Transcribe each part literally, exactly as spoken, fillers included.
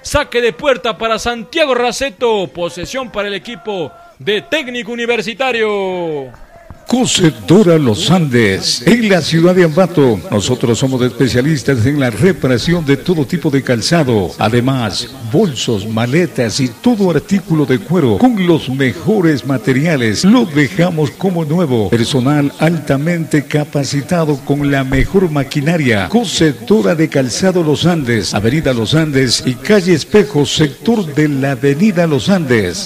saque de puerta para Santiago Raceto, posesión para el equipo de Técnico Universitario. Cosechadora Los Andes, en la ciudad de Ambato. Nosotros somos especialistas en la reparación de todo tipo de calzado. Además, bolsos, maletas y todo artículo de cuero con los mejores materiales. Lo dejamos como nuevo. Personal altamente capacitado con la mejor maquinaria. Cosechadora de Calzado Los Andes, Avenida Los Andes y calle Espejo, sector de la Avenida Los Andes.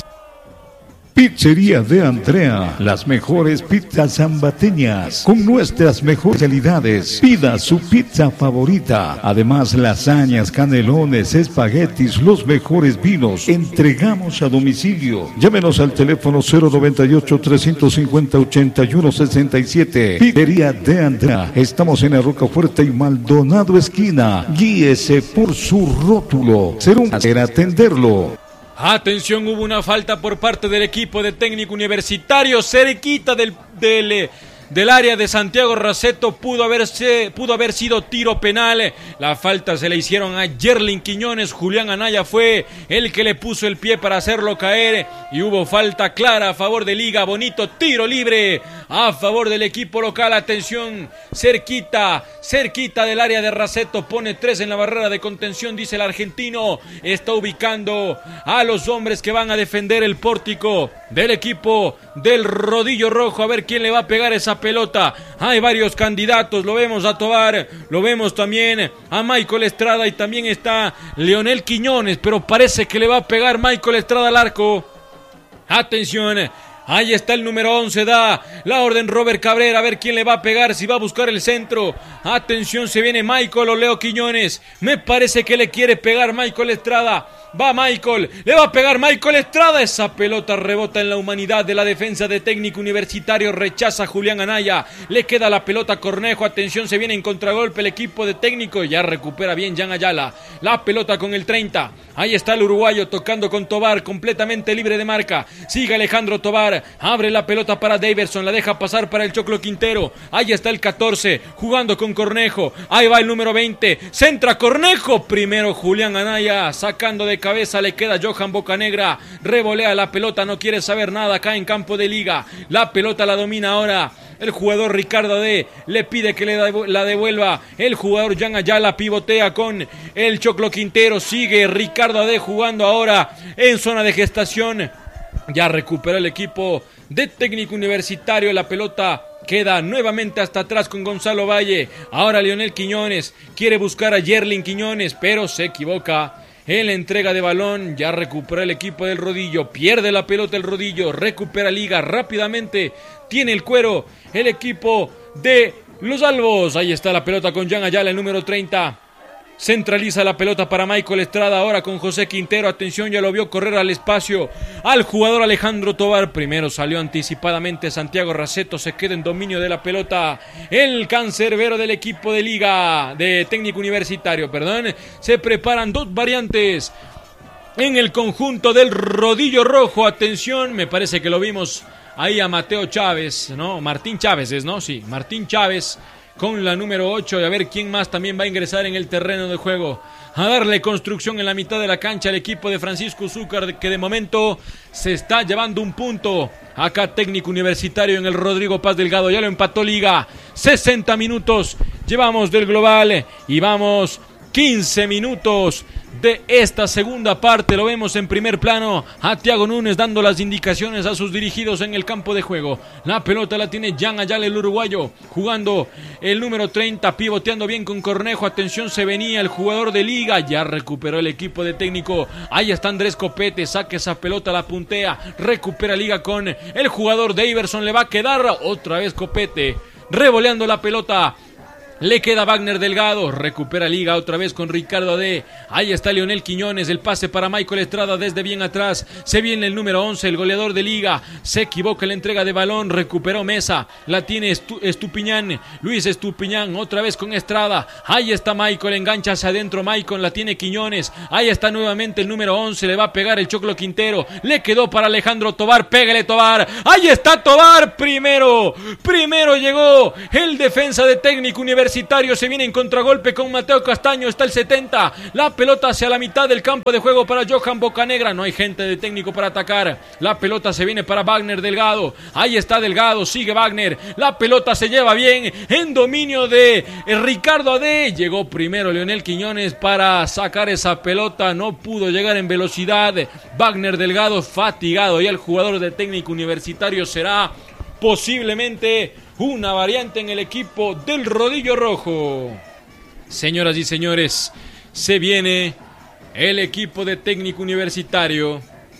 Pizzería de Andrea, las mejores pizzas ambateñas, con nuestras mejores calidades. Pida su pizza favorita. Además, lasañas, canelones, espaguetis, los mejores vinos. Entregamos a domicilio. Llámenos al teléfono cero noventa y ocho, trescientos cincuenta, ochenta y uno sesenta y siete. Pizzería de Andrea. Estamos en la Rocafuerte y Maldonado esquina. Guíese por su rótulo. Será un placer atenderlo. Atención, hubo una falta por parte del equipo de Técnico Universitario, cerquita del, del, del área de Santiago Raceto, pudo, haberse, pudo haber sido tiro penal. La falta se le hicieron a Yerlin Quiñones, Julián Anaya fue el que le puso el pie para hacerlo caer y hubo falta clara a favor de Liga. Bonito tiro libre a favor del equipo local. Atención, cerquita, cerquita del área de Raceto, pone tres en la barrera de contención, dice el argentino, está ubicando a los hombres que van a defender el pórtico del equipo del Rodillo Rojo, a ver quién le va a pegar esa pelota. Hay varios candidatos, lo vemos a Tobar, lo vemos también a Michael Estrada y también está Leonel Quiñones, pero parece que le va a pegar Michael Estrada al arco. Atención, ahí está el número once, da la orden Robert Cabrera, a ver quién le va a pegar, si va a buscar el centro. Atención, se viene Michael o Leo Quiñones, me parece que le quiere pegar Michael Estrada. Va Michael, le va a pegar Michael Estrada, esa pelota rebota en la humanidad de la defensa de Técnico Universitario, rechaza Julián Anaya, le queda la pelota a Cornejo, atención, se viene en contragolpe el equipo de Técnico, ya recupera bien Jan Ayala, la pelota con el treinta, ahí está el uruguayo tocando con Tobar, completamente libre de marca, sigue Alejandro Tobar, abre la pelota para Daverson, la deja pasar para el Choclo Quintero, ahí está el catorce, jugando con Cornejo, ahí va el número veinte, centra Cornejo, primero Julián Anaya, sacando de cabeza, le queda Johan Bocanegra, revolea la pelota, no quiere saber nada acá en campo de Liga, la pelota la domina ahora el jugador Ricardo D, le pide que le la devuelva el jugador Jan Ayala, pivotea con el Choclo Quintero, sigue Ricardo D jugando ahora en zona de gestación, ya recuperó el equipo de Técnico Universitario, la pelota queda nuevamente hasta atrás con Gonzalo Valle, ahora Leonel Quiñones, quiere buscar a Yerlin Quiñones, pero se equivoca en la entrega de balón, ya recupera el equipo del Rodillo, pierde la pelota el Rodillo, recupera Liga rápidamente, tiene el cuero el equipo de los Albos, ahí está la pelota con Jan Ayala, el número treinta, centraliza la pelota para Michael Estrada, ahora con José Quintero, atención, ya lo vio correr al espacio al jugador Alejandro Tobar, primero salió anticipadamente Santiago Raceto, se queda en dominio de la pelota el cancerbero del equipo de Liga, de Técnico Universitario, perdón, se preparan dos variantes en el conjunto del Rodillo Rojo, atención, me parece que lo vimos ahí a Mateo Chávez, ¿no? Martín Chávez es, ¿no? Sí, Martín Chávez con la número ocho, y a ver quién más también va a ingresar en el terreno de juego, a darle construcción en la mitad de la cancha al equipo de Francisco Zúcar, que de momento se está llevando un punto, acá Técnico Universitario en el Rodrigo Paz Delgado, ya lo empató Liga, sesenta minutos llevamos del global, y vamos quince minutos de esta segunda parte, lo vemos en primer plano a Thiago Núñez dando las indicaciones a sus dirigidos en el campo de juego, la pelota la tiene Jan Ayala el uruguayo, jugando el número treinta, pivoteando bien con Cornejo, atención, se venía el jugador de Liga, ya recuperó el equipo de Técnico, ahí está Andrés Copete, saca esa pelota, la puntea, recupera Liga con el jugador Daverson, le va a quedar otra vez Copete, revoleando la pelota, le queda Wagner Delgado, recupera Liga otra vez con Ricardo D, ahí está Leonel Quiñones, el pase para Michael Estrada desde bien atrás, se viene el número once, el goleador de Liga, se equivoca en la entrega de balón, recuperó Mesa, la tiene Estu- Estupiñán, Luis Estupiñán, otra vez con Estrada, ahí está Michael, engancha hacia adentro Michael, la tiene Quiñones, ahí está nuevamente el número once, le va a pegar el Choclo Quintero, le quedó para Alejandro Tobar, pégale Tobar, ahí está Tobar, primero, primero llegó el defensa de Técnico Universitario, Universitario se viene en contragolpe con Mateo Castaño, está el setenta, la pelota hacia la mitad del campo de juego para Johan Bocanegra, no hay gente de técnico para atacar, la pelota se viene para Wagner Delgado, ahí está Delgado, sigue Wagner, la pelota se lleva bien en dominio de Ricardo Ade, llegó primero Leonel Quiñones para sacar esa pelota, no pudo llegar en velocidad, Wagner Delgado fatigado y el jugador de Técnico Universitario será posiblemente una variante en el equipo del Rodillo Rojo. Señoras y señores, se viene el equipo de Técnico Universitario.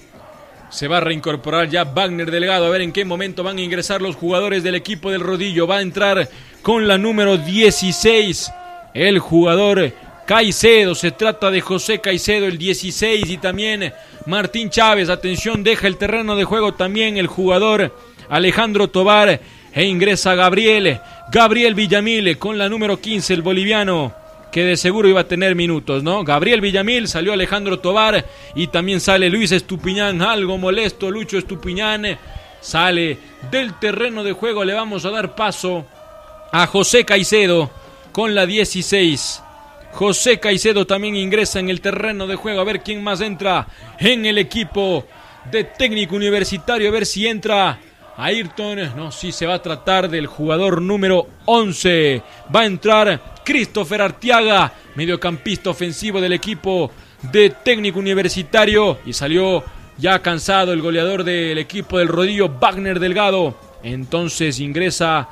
Se va a reincorporar ya Wagner Delgado. A ver en qué momento van a ingresar los jugadores del equipo del Rodillo. Va a entrar con la número dieciséis el jugador Caicedo. Se trata de José Caicedo, el dieciséis, y también Martín Chávez. Atención, deja el terreno de juego también el jugador Alejandro Tobar e ingresa Gabriel, Gabriel Villamil con la número quince, el boliviano, que de seguro iba a tener minutos, ¿no? Gabriel Villamil, salió Alejandro Tobar y también sale Luis Estupiñán, algo molesto Lucho Estupiñán, sale del terreno de juego, le vamos a dar paso a José Caicedo con la dieciséis. José Caicedo también ingresa en el terreno de juego, a ver quién más entra en el equipo de Técnico Universitario, a ver si entra Ayrton, no, sí se va a tratar del jugador número once, va a entrar Christopher Arteaga, mediocampista ofensivo del equipo de Técnico Universitario, y salió ya cansado el goleador del equipo del Rodillo, Wagner Delgado, entonces ingresa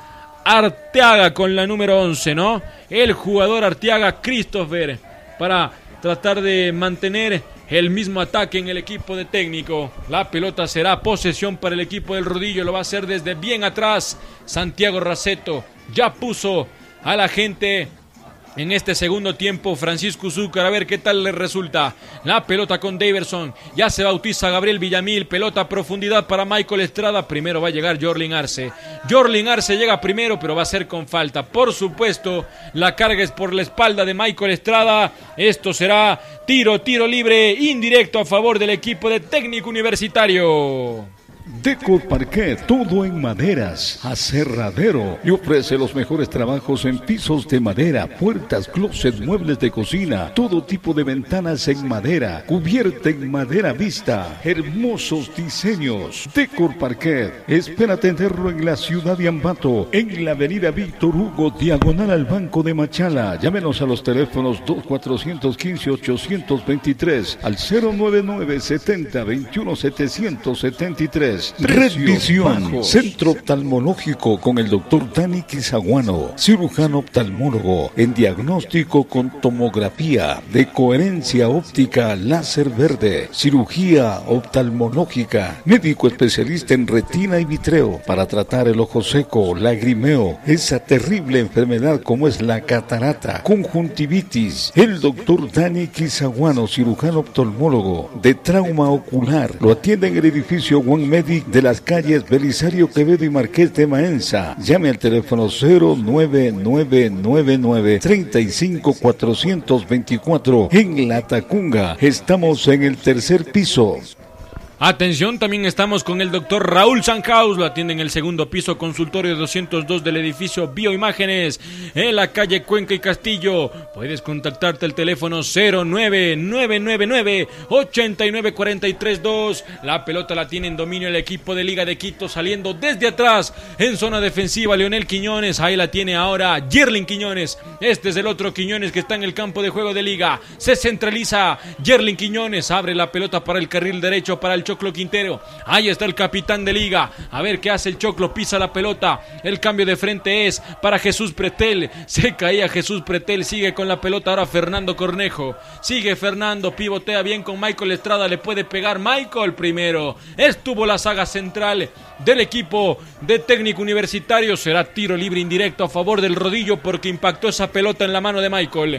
Arteaga con la número once, ¿no? El jugador Arteaga, Christopher, para tratar de mantener el mismo ataque en el equipo de Técnico. La pelota será posesión para el equipo del Rodillo, lo va a hacer desde bien atrás Santiago Raceto, ya puso a la gente en este segundo tiempo Francisco Zúcar, a ver qué tal le resulta. La pelota con Daverson, ya se bautiza Gabriel Villamil, pelota a profundidad para Michael Estrada, primero va a llegar Jorlin Arce, Jorlin Arce llega primero pero va a ser con falta, por supuesto la carga es por la espalda de Michael Estrada, esto será tiro, tiro libre indirecto a favor del equipo de Técnico Universitario. Decor Parquet, todo en maderas, aserradero, y ofrece los mejores trabajos en pisos de madera, puertas, closets, muebles de cocina, todo tipo de ventanas en madera, cubierta en madera vista, hermosos diseños. Decor Parquet, espera atenderlo en la ciudad de Ambato, en la avenida Víctor Hugo, diagonal al Banco de Machala. Llámenos a los teléfonos dos cuatro uno cinco, ocho dos tres al cero nueve nueve setenta veintiuno setecientos setenta y tres. Red Visión, centro oftalmológico con el doctor Dani Quizaguano, cirujano oftalmólogo en diagnóstico con tomografía de coherencia óptica láser verde, cirugía oftalmológica, médico especialista en retina y vitreo para tratar el ojo seco, lagrimeo, esa terrible enfermedad como es la catarata, conjuntivitis. El doctor Dani Quizaguano, cirujano oftalmólogo de trauma ocular, lo atiende en el edificio One Medic de las calles Belisario Quevedo y Marqués de Maenza. Llame al teléfono cero nueve nueve nueve nueve treinta y cinco cuatrocientos veinticuatro en La Tacunga. Estamos en el tercer piso. Atención, también estamos con el doctor Raúl Sanjaus, lo atiende en el segundo piso, consultorio doscientos dos del edificio Bioimágenes, en la calle Cuenca y Castillo. Puedes contactarte al teléfono cero nueve nueve nueve nueve ocho nueve cuatro tres dos. La pelota la tiene en dominio el equipo de Liga de Quito, saliendo desde atrás en zona defensiva Leonel Quiñones, ahí la tiene ahora Yerlin Quiñones. Este es el otro Quiñones que está en el campo de juego de Liga. Se centraliza Yerlin Quiñones, abre la pelota para el carril derecho para el Choclo Quintero, ahí está el capitán de Liga, a ver qué hace el Choclo, pisa la pelota, el cambio de frente es para Jesús Pretel, se caía Jesús Pretel, sigue con la pelota ahora Fernando Cornejo, sigue Fernando, pivotea bien con Michael Estrada, le puede pegar Michael primero, estuvo la saga central del equipo de Técnico Universitario, será tiro libre indirecto a favor del Rodillo porque impactó esa pelota en la mano de Michael,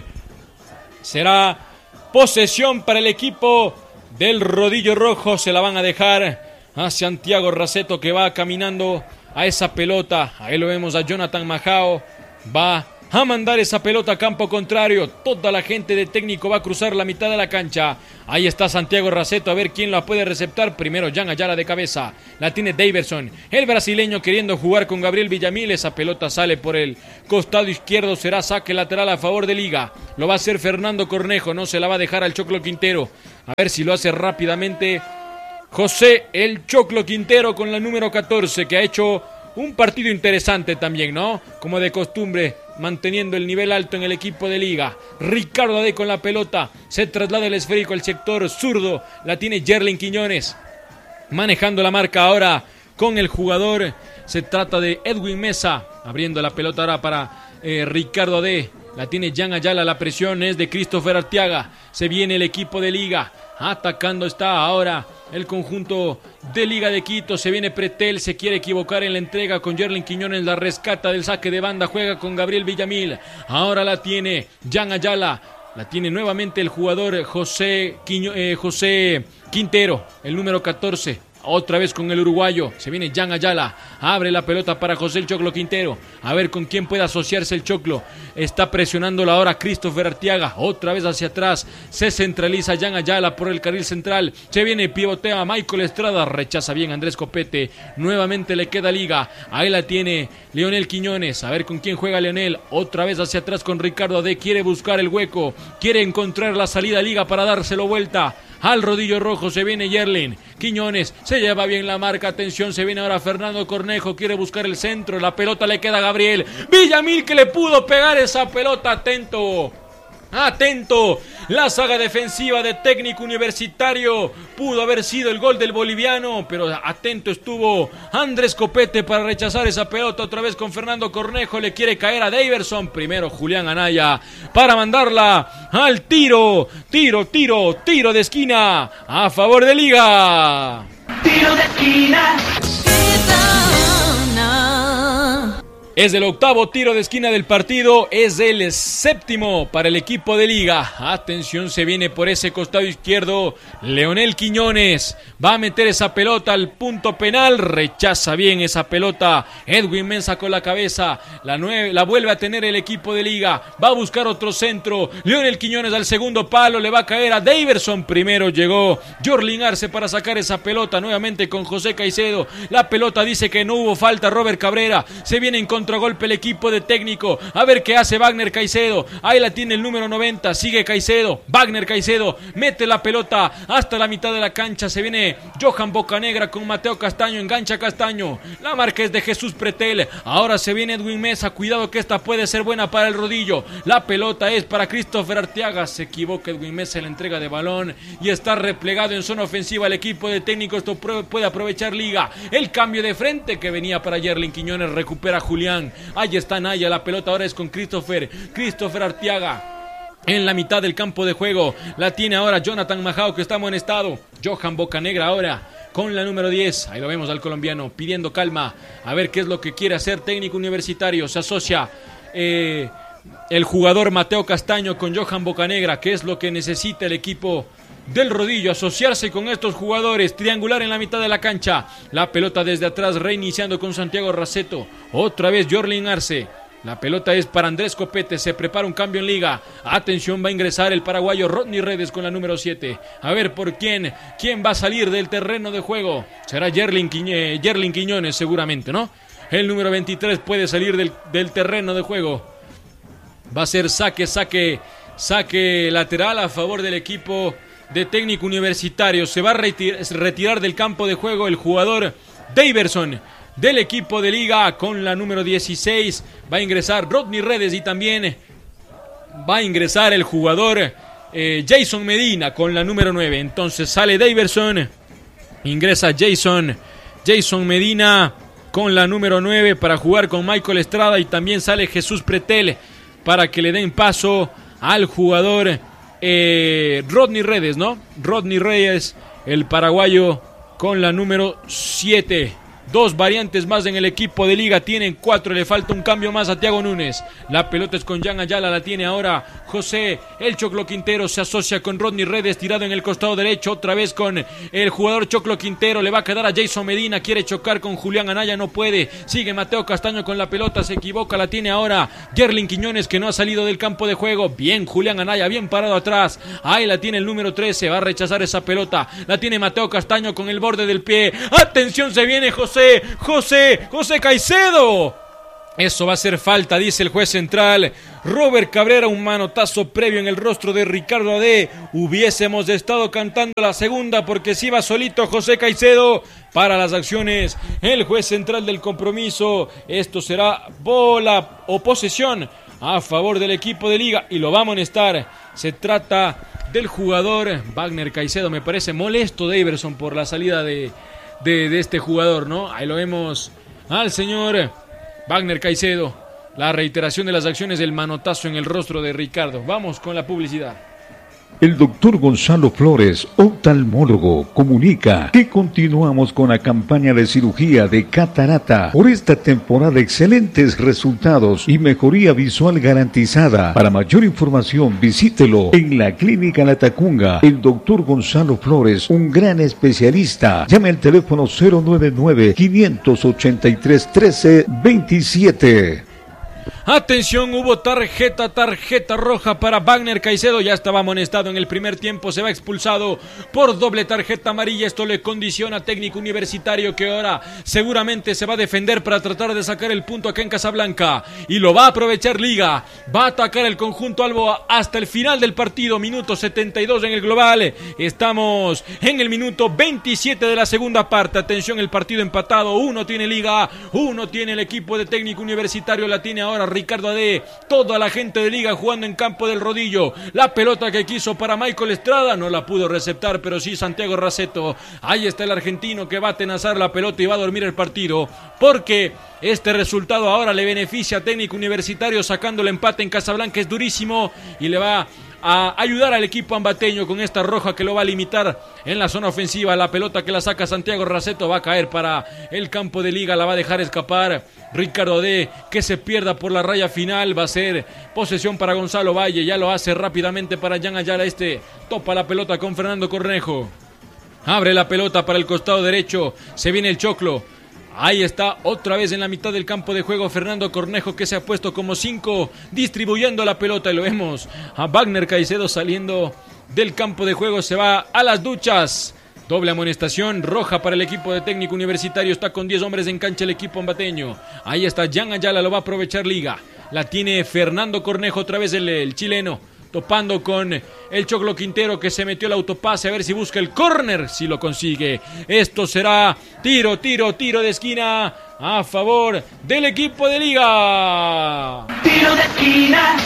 será posesión para el equipo del Rodillo Rojo, se la van a dejar a Santiago Raceto que va caminando a esa pelota, ahí lo vemos a Jonathan Majao, va a mandar esa pelota a campo contrario. Toda la gente de Técnico va a cruzar la mitad de la cancha. Ahí está Santiago Raceto, a ver quién la puede receptar. Primero Jan Ayala de cabeza, la tiene Daverson, el brasileño queriendo jugar con Gabriel Villamil. Esa pelota sale por el costado izquierdo, será saque lateral a favor de Liga. Lo va a hacer Fernando Cornejo, no se la va a dejar al Choclo Quintero. A ver si lo hace rápidamente José el Choclo Quintero con la número catorce, que ha hecho un partido interesante también, ¿no? Como de costumbre, manteniendo el nivel alto en el equipo de Liga. Ricardo Ade con la pelota, se traslada el esférico al sector zurdo, la tiene Yerlin Quiñones, manejando la marca ahora con el jugador, se trata de Edwin Mesa, abriendo la pelota ahora para eh, Ricardo Ade, la tiene Jan Ayala, la presión es de Christopher Arteaga, se viene el equipo de Liga, atacando está ahora el conjunto de Liga de Quito, se viene Pretel, se quiere equivocar en la entrega con Yerlin Quiñones, la rescata del saque de banda, juega con Gabriel Villamil, ahora la tiene Jan Ayala, la tiene nuevamente el jugador José, Quiño, eh, José Quintero, el número catorce, otra vez con el uruguayo, se viene Jan Ayala, abre la pelota para José el Choclo Quintero, a ver con quién puede asociarse el Choclo, está presionando la hora Christopher Arteaga, otra vez hacia atrás, se centraliza Jan Ayala por el carril central, se viene pivotea Michael Estrada, rechaza bien Andrés Copete, nuevamente le queda Liga, ahí la tiene Leonel Quiñones, a ver con quién juega Leonel, otra vez hacia atrás con Ricardo Ade, quiere buscar el hueco, quiere encontrar la salida Liga para dárselo vuelta, al rodillo rojo se viene Yerlin Quiñones, se lleva bien la marca, atención, se viene ahora Fernando Cornejo, quiere buscar el centro, la pelota le queda a Gabriel Villamil, que le pudo pegar esa pelota, atento, atento, la saga defensiva de Técnico Universitario, pudo haber sido el gol del boliviano, pero atento estuvo Andrés Copete para rechazar esa pelota, otra vez con Fernando Cornejo, le quiere caer a Daverson, primero Julián Anaya, para mandarla al tiro, tiro, tiro, tiro de esquina, a favor de Liga. Tiro de esquina. Es el octavo tiro de esquina del partido, es el séptimo para el equipo de Liga. Atención, se viene por ese costado izquierdo Leonel Quiñones, va a meter esa pelota al punto penal, rechaza bien esa pelota Edwin Mesa con la cabeza, la, nueve, la vuelve a tener el equipo de Liga, va a buscar otro centro, Leonel Quiñones al segundo palo, le va a caer a Daverson, primero llegó Jorlin Arce para sacar esa pelota, nuevamente con José Caicedo, la pelota dice que no hubo falta, Robert Cabrera, se viene en contragolpe el equipo de Técnico, a ver qué hace Wagner Caicedo, ahí la tiene el número noventa, sigue Caicedo, Wagner Caicedo, mete la pelota hasta la mitad de la cancha, se viene Johan Bocanegra con Mateo Castaño, engancha Castaño, la marca es de Jesús Pretel, ahora se viene Edwin Mesa, cuidado que esta puede ser buena para el rodillo, la pelota es para Christopher Arteaga, se equivoca Edwin Mesa en la entrega de balón y está replegado en zona ofensiva el equipo de Técnico, esto puede aprovechar Liga, el cambio de frente que venía para Yerlin Quiñones, recupera Julián, ahí está Naya, la pelota ahora es con Christopher, Christopher Arteaga. En la mitad del campo de juego, la tiene ahora Jonathan Majao que está amonestado, Johan Bocanegra ahora con la número diez, ahí lo vemos al colombiano pidiendo calma, a ver qué es lo que quiere hacer Técnico Universitario, se asocia eh, el jugador Mateo Castaño con Johan Bocanegra, que es lo que necesita el equipo del rodillo, asociarse con estos jugadores, triangular en la mitad de la cancha, la pelota desde atrás reiniciando con Santiago Raceto, otra vez Jorlin Arce, la pelota es para Andrés Copete, se prepara un cambio en Liga, atención, va a ingresar el paraguayo Rodney Redes con la número siete, a ver por quién, quién va a salir del terreno de juego, será Yerlin, Quiñe, Yerlin Quiñones seguramente, ¿no? El número veintitrés puede salir del, del terreno de juego, va a ser saque, saque, saque lateral a favor del equipo de Técnico Universitario, se va a retir- retirar del campo de juego el jugador Daverson del equipo de Liga con la número dieciséis, va a ingresar Rodney Redes y también va a ingresar el jugador eh, Jason Medina con la número nueve, entonces sale Daverson, ingresa Jason, Jason Medina con la número nueve para jugar con Michael Estrada y también sale Jesús Pretel para que le den paso al jugador Eh, Rodney Redes, ¿no? Rodney Redes, el paraguayo con la número siete. dos variantes más en el equipo de Liga, tienen cuatro, le falta un cambio más a Thiago Núñez. La pelota es con Jan Ayala, la tiene ahora José El Choclo Quintero, se asocia con Rodney Redes, tirado en el costado derecho, otra vez con el jugador Choclo Quintero, le va a quedar a Jason Medina, quiere chocar con Julián Anaya, no puede, sigue Mateo Castaño con la pelota, se equivoca, la tiene ahora Yerlin Quiñones, que no ha salido del campo de juego. Bien Julián Anaya, bien parado atrás, ahí la tiene el número trece, va a rechazar esa pelota, la tiene Mateo Castaño con el borde del pie, atención, se viene José José, José Caicedo. Eso va a ser falta, dice el juez central Robert Cabrera, un manotazo previo en el rostro de Ricardo Ade. Hubiésemos estado cantando la segunda porque si iba solito José Caicedo para las acciones. El juez central del compromiso, esto será bola o posesión a favor del equipo de Liga y lo va a amonestar. Se trata del jugador Wagner Caicedo, me parece molesto Daverson por la salida de De, de este jugador, ¿no? Ahí lo vemos al señor Wagner Caicedo. La reiteración de las acciones del manotazo en el rostro de Ricardo. Vamos con la publicidad. El doctor Gonzalo Flores, oftalmólogo, comunica que continuamos con la campaña de cirugía de catarata. Por esta temporada, excelentes resultados y mejoría visual garantizada. Para mayor información, visítelo en la Clínica La Tacunga. El doctor Gonzalo Flores, un gran especialista. Llame al teléfono cero nueve nueve, cinco ocho tres, uno tres dos siete. Atención, hubo tarjeta, tarjeta roja para Wagner Caicedo, ya estaba amonestado en el primer tiempo, se va expulsado por doble tarjeta amarilla, esto le condiciona a Técnico Universitario que ahora seguramente se va a defender para tratar de sacar el punto acá en Casablanca y lo va a aprovechar Liga, va a atacar el conjunto albo hasta el final del partido, minuto setenta y dos en el global, estamos en el minuto veintisiete de la segunda parte, atención, el partido empatado, uno tiene Liga, uno tiene el equipo de Técnico Universitario, la tiene ahora Ricardo Ade, toda la gente de Liga jugando en campo del Rodillo, la pelota que quiso para Michael Estrada, no la pudo receptar, pero sí Santiago Raceto, ahí está el argentino que va a atenazar la pelota y va a dormir el partido, porque este resultado ahora le beneficia a Técnico Universitario sacando el empate en Casablanca, es durísimo y le va a ayudar al equipo ambateño con esta roja que lo va a limitar en la zona ofensiva. La pelota que la saca Santiago Raceto va a caer para el campo de Liga, la va a dejar escapar Ricardo Ade, que se pierda por la raya final, va a ser posesión para Gonzalo Valle, ya lo hace rápidamente para Jan Ayala, este topa la pelota con Fernando Cornejo, abre la pelota para el costado derecho, se viene el Choclo. Ahí está otra vez en la mitad del campo de juego Fernando Cornejo, que se ha puesto como cinco distribuyendo la pelota y lo vemos a Wagner Caicedo saliendo del campo de juego, se va a las duchas. Doble amonestación roja para el equipo de Técnico Universitario, está con diez hombres en cancha el equipo ambateño. Ahí está Jan Ayala, lo va a aprovechar Liga, la tiene Fernando Cornejo, otra vez el, el chileno topando con el Choclo Quintero que se metió el autopase, a ver si busca el córner, si lo consigue. Esto será tiro, tiro, tiro de esquina a favor del equipo de Liga. Tiro de esquina.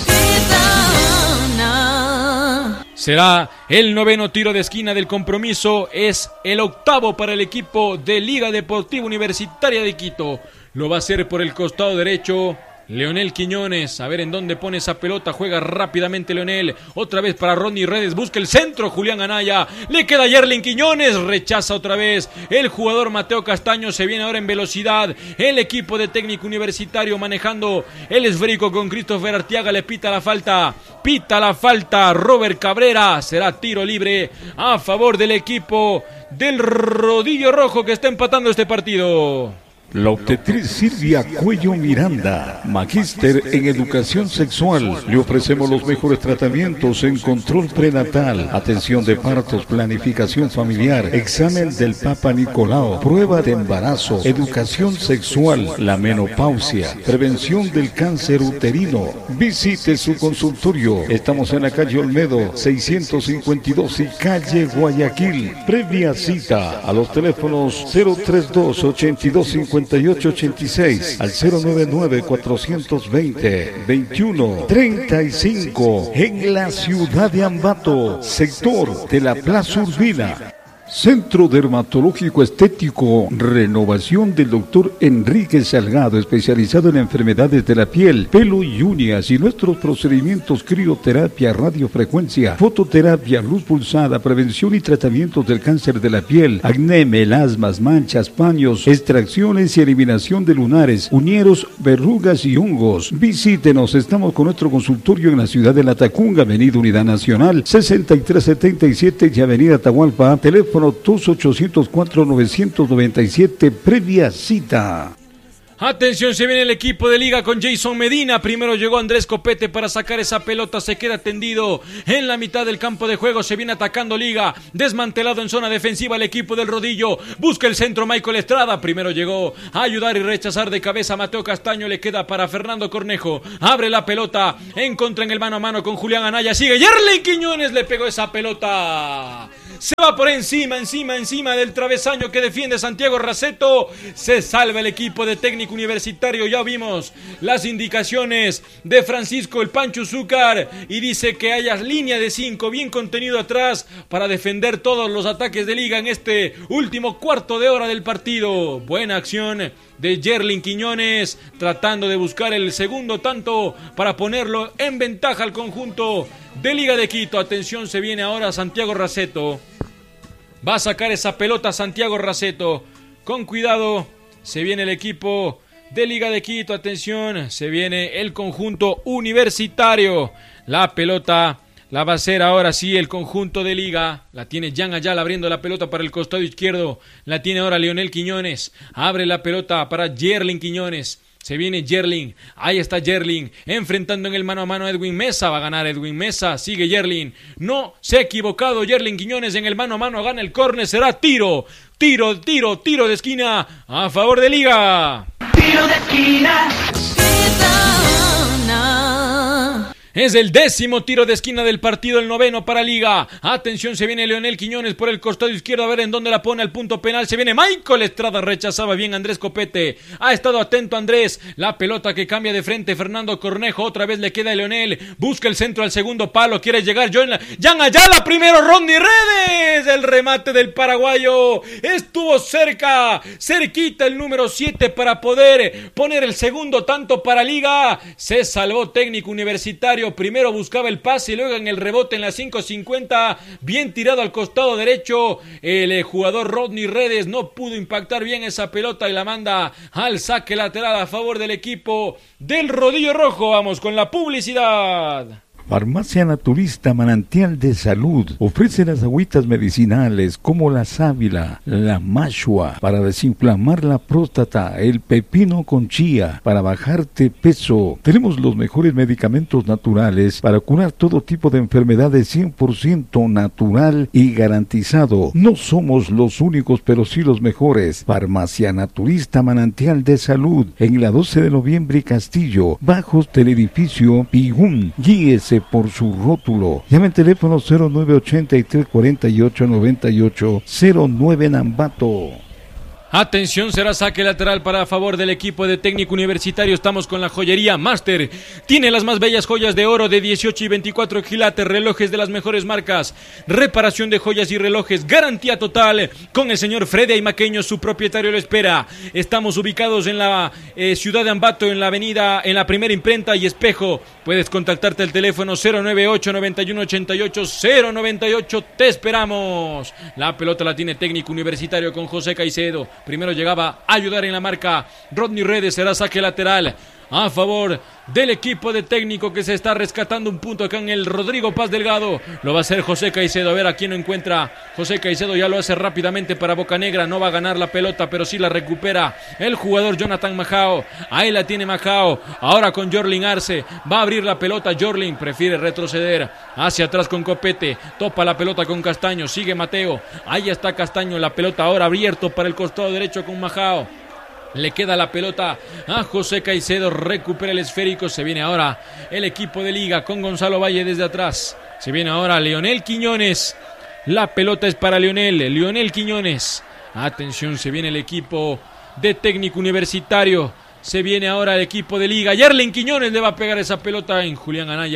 Será el noveno tiro de esquina del compromiso, es el octavo para el equipo de Liga Deportiva Universitaria de Quito. Lo va a hacer por el costado derecho Leonel Quiñones, a ver en dónde pone esa pelota, juega rápidamente Leonel, otra vez para Rodney Redes, busca el centro Julián Anaya, le queda Yerlin Quiñones, rechaza otra vez el jugador Mateo Castaño, se viene ahora en velocidad el equipo de Técnico Universitario manejando el esférico con Christopher Artiaga, le pita la falta, pita la falta Robert Cabrera, será tiro libre a favor del equipo del Rodillo Rojo que está empatando este partido. La obstetriz Silvia Cuello Miranda, magíster en educación sexual. Le ofrecemos los mejores tratamientos en control prenatal, atención de partos, planificación familiar, examen del Papa Nicolau, prueba de embarazo, educación sexual, la menopausia, prevención del cáncer uterino. Visite su consultorio. Estamos en la calle Olmedo, seiscientos cincuenta y dos y calle Guayaquil. Previa cita a los teléfonos cero tres dos, ochenta y dos, cincuenta y ocho ochenta y seis al cero nueve nueve, cuatrocientos veinte, veintiuno treinta y cinco en la ciudad de Ambato, sector de la Plaza Urbina. Centro Dermatológico Estético, renovación del doctor Enrique Salgado, especializado en enfermedades de la piel, pelo y uñas, y nuestros procedimientos crioterapia, radiofrecuencia, fototerapia, luz pulsada, prevención y tratamientos del cáncer de la piel, acné, melasmas, manchas, paños, extracciones y eliminación de lunares, uñeros, verrugas y hongos. Visítenos, estamos con nuestro consultorio en la ciudad de La Tacunga, Avenida Unidad Nacional, sesenta y tres setenta y siete y Avenida Atahualpa, teléfono dos ochocientos cuatro novecientos noventa y siete, previa cita. Atención, se viene el equipo de Liga con Jason Medina. Primero llegó Andrés Copete para sacar esa pelota. Se queda tendido en la mitad del campo de juego. Se viene atacando Liga. Desmantelado en zona defensiva el equipo del Rodillo. Busca el centro Michael Estrada. Primero llegó a ayudar y rechazar de cabeza a Mateo Castaño. Le queda para Fernando Cornejo. Abre la pelota. Encontra en el mano a mano con Julián Anaya. Sigue Yerlin Quiñones. Le pegó esa pelota. Se va por encima, encima, encima del travesaño que defiende Santiago Raceto. Se salva el equipo de Técnico Universitario. Ya vimos las indicaciones de Francisco el Pancho Zúcar y dice que haya línea de cinco bien contenido atrás para defender todos los ataques de Liga en este último cuarto de hora del partido. Buena acción de Yerlin Quiñones tratando de buscar el segundo tanto para ponerlo en ventaja al conjunto de Liga de Quito. Atención, se viene ahora Santiago Raceto. Va a sacar esa pelota Santiago Raceto. Con cuidado, se viene el equipo de Liga de Quito. Atención, se viene el conjunto universitario. La pelota la va a hacer ahora sí el conjunto de Liga. La tiene Jan Ayala abriendo la pelota para el costado izquierdo. La tiene ahora Leonel Quiñones. Abre la pelota para Yerlin Quiñones. Se viene Yerlin, ahí está Yerlin, enfrentando en el mano a mano a Edwin Mesa, va a ganar Edwin Mesa, sigue Yerlin, no se ha equivocado Yerlin Quiñones en el mano a mano, gana el córner, será tiro, tiro, tiro, tiro de esquina a favor de Liga. Tiro de esquina. Es el décimo tiro de esquina del partido, el noveno para Liga. Atención, se viene Leonel Quiñones por el costado izquierdo, a ver en dónde la pone al punto penal. Se viene Michael Estrada, rechazaba bien Andrés Copete. Ha estado atento Andrés. La pelota que cambia de frente, Fernando Cornejo. Otra vez le queda a Leonel. Busca el centro al segundo palo. Quiere llegar Jan Ayala. Primero Rodney Redes. El remate del paraguayo. Estuvo cerca. Cerquita el número siete para poder poner el segundo tanto para Liga. Se salvó Técnico Universitario. Primero buscaba el pase y luego en el rebote en la cinco cincuenta, bien tirado al costado derecho, el jugador Rodney Redes no pudo impactar bien esa pelota y la manda al saque lateral a favor del equipo del Rodillo Rojo. Vamos con la publicidad. Farmacia Naturista Manantial de Salud ofrece las agüitas medicinales como la sábila, la mashua para desinflamar la próstata, el pepino con chía para bajarte peso. Tenemos los mejores medicamentos naturales para curar todo tipo de enfermedades, cien por ciento natural y garantizado. No somos los únicos, pero sí los mejores. Farmacia Naturista Manantial de Salud en la doce de noviembre y Castillo, bajos del edificio Pigún. Guíese por su rótulo. Llame al teléfono cero nueve ochenta y tres cuarenta y ocho noventa y ocho cero nueve Nambato. Atención, será saque lateral para favor del equipo de Técnico Universitario. Estamos con la joyería Master. Tiene las más bellas joyas de oro de dieciocho y veinticuatro quilates, relojes de las mejores marcas, reparación de joyas y relojes, garantía total. Con el señor Freddy Aymaqueño, su propietario, lo espera. Estamos ubicados en la eh, ciudad de Ambato, en la avenida, en la Primera Imprenta y Espejo. Puedes contactarte al teléfono cero nueve ocho, noventa y uno, ochenta y ocho, cero noventa y ocho. Te esperamos. La pelota la tiene Técnico Universitario con José Caicedo. Primero llegaba a ayudar en la marca Rodney Redes, será saque lateral a favor del equipo de Técnico, que se está rescatando un punto acá en el Rodrigo Paz Delgado. Lo va a hacer José Caicedo, a ver a quién lo encuentra. José Caicedo ya lo hace rápidamente para Bocanegra, no va a ganar la pelota, pero sí la recupera el jugador Jonathan Majao. Ahí la tiene Majao, ahora con Jorlin Arce, va a abrir la pelota. Jorlin prefiere retroceder hacia atrás con Copete, topa la pelota con Castaño, sigue Mateo, ahí está Castaño, la pelota ahora abierto para el costado derecho con Majao. Le queda la pelota a José Caicedo, recupera el esférico. Se viene ahora el equipo de Liga con Gonzalo Valle desde atrás. Se viene ahora Leonel Quiñones. La pelota es para Leonel, Leonel Quiñones. Atención, se viene el equipo de Técnico Universitario. Se viene ahora el equipo de Liga. Yerlin Quiñones le va a pegar esa pelota en Julián Anaya.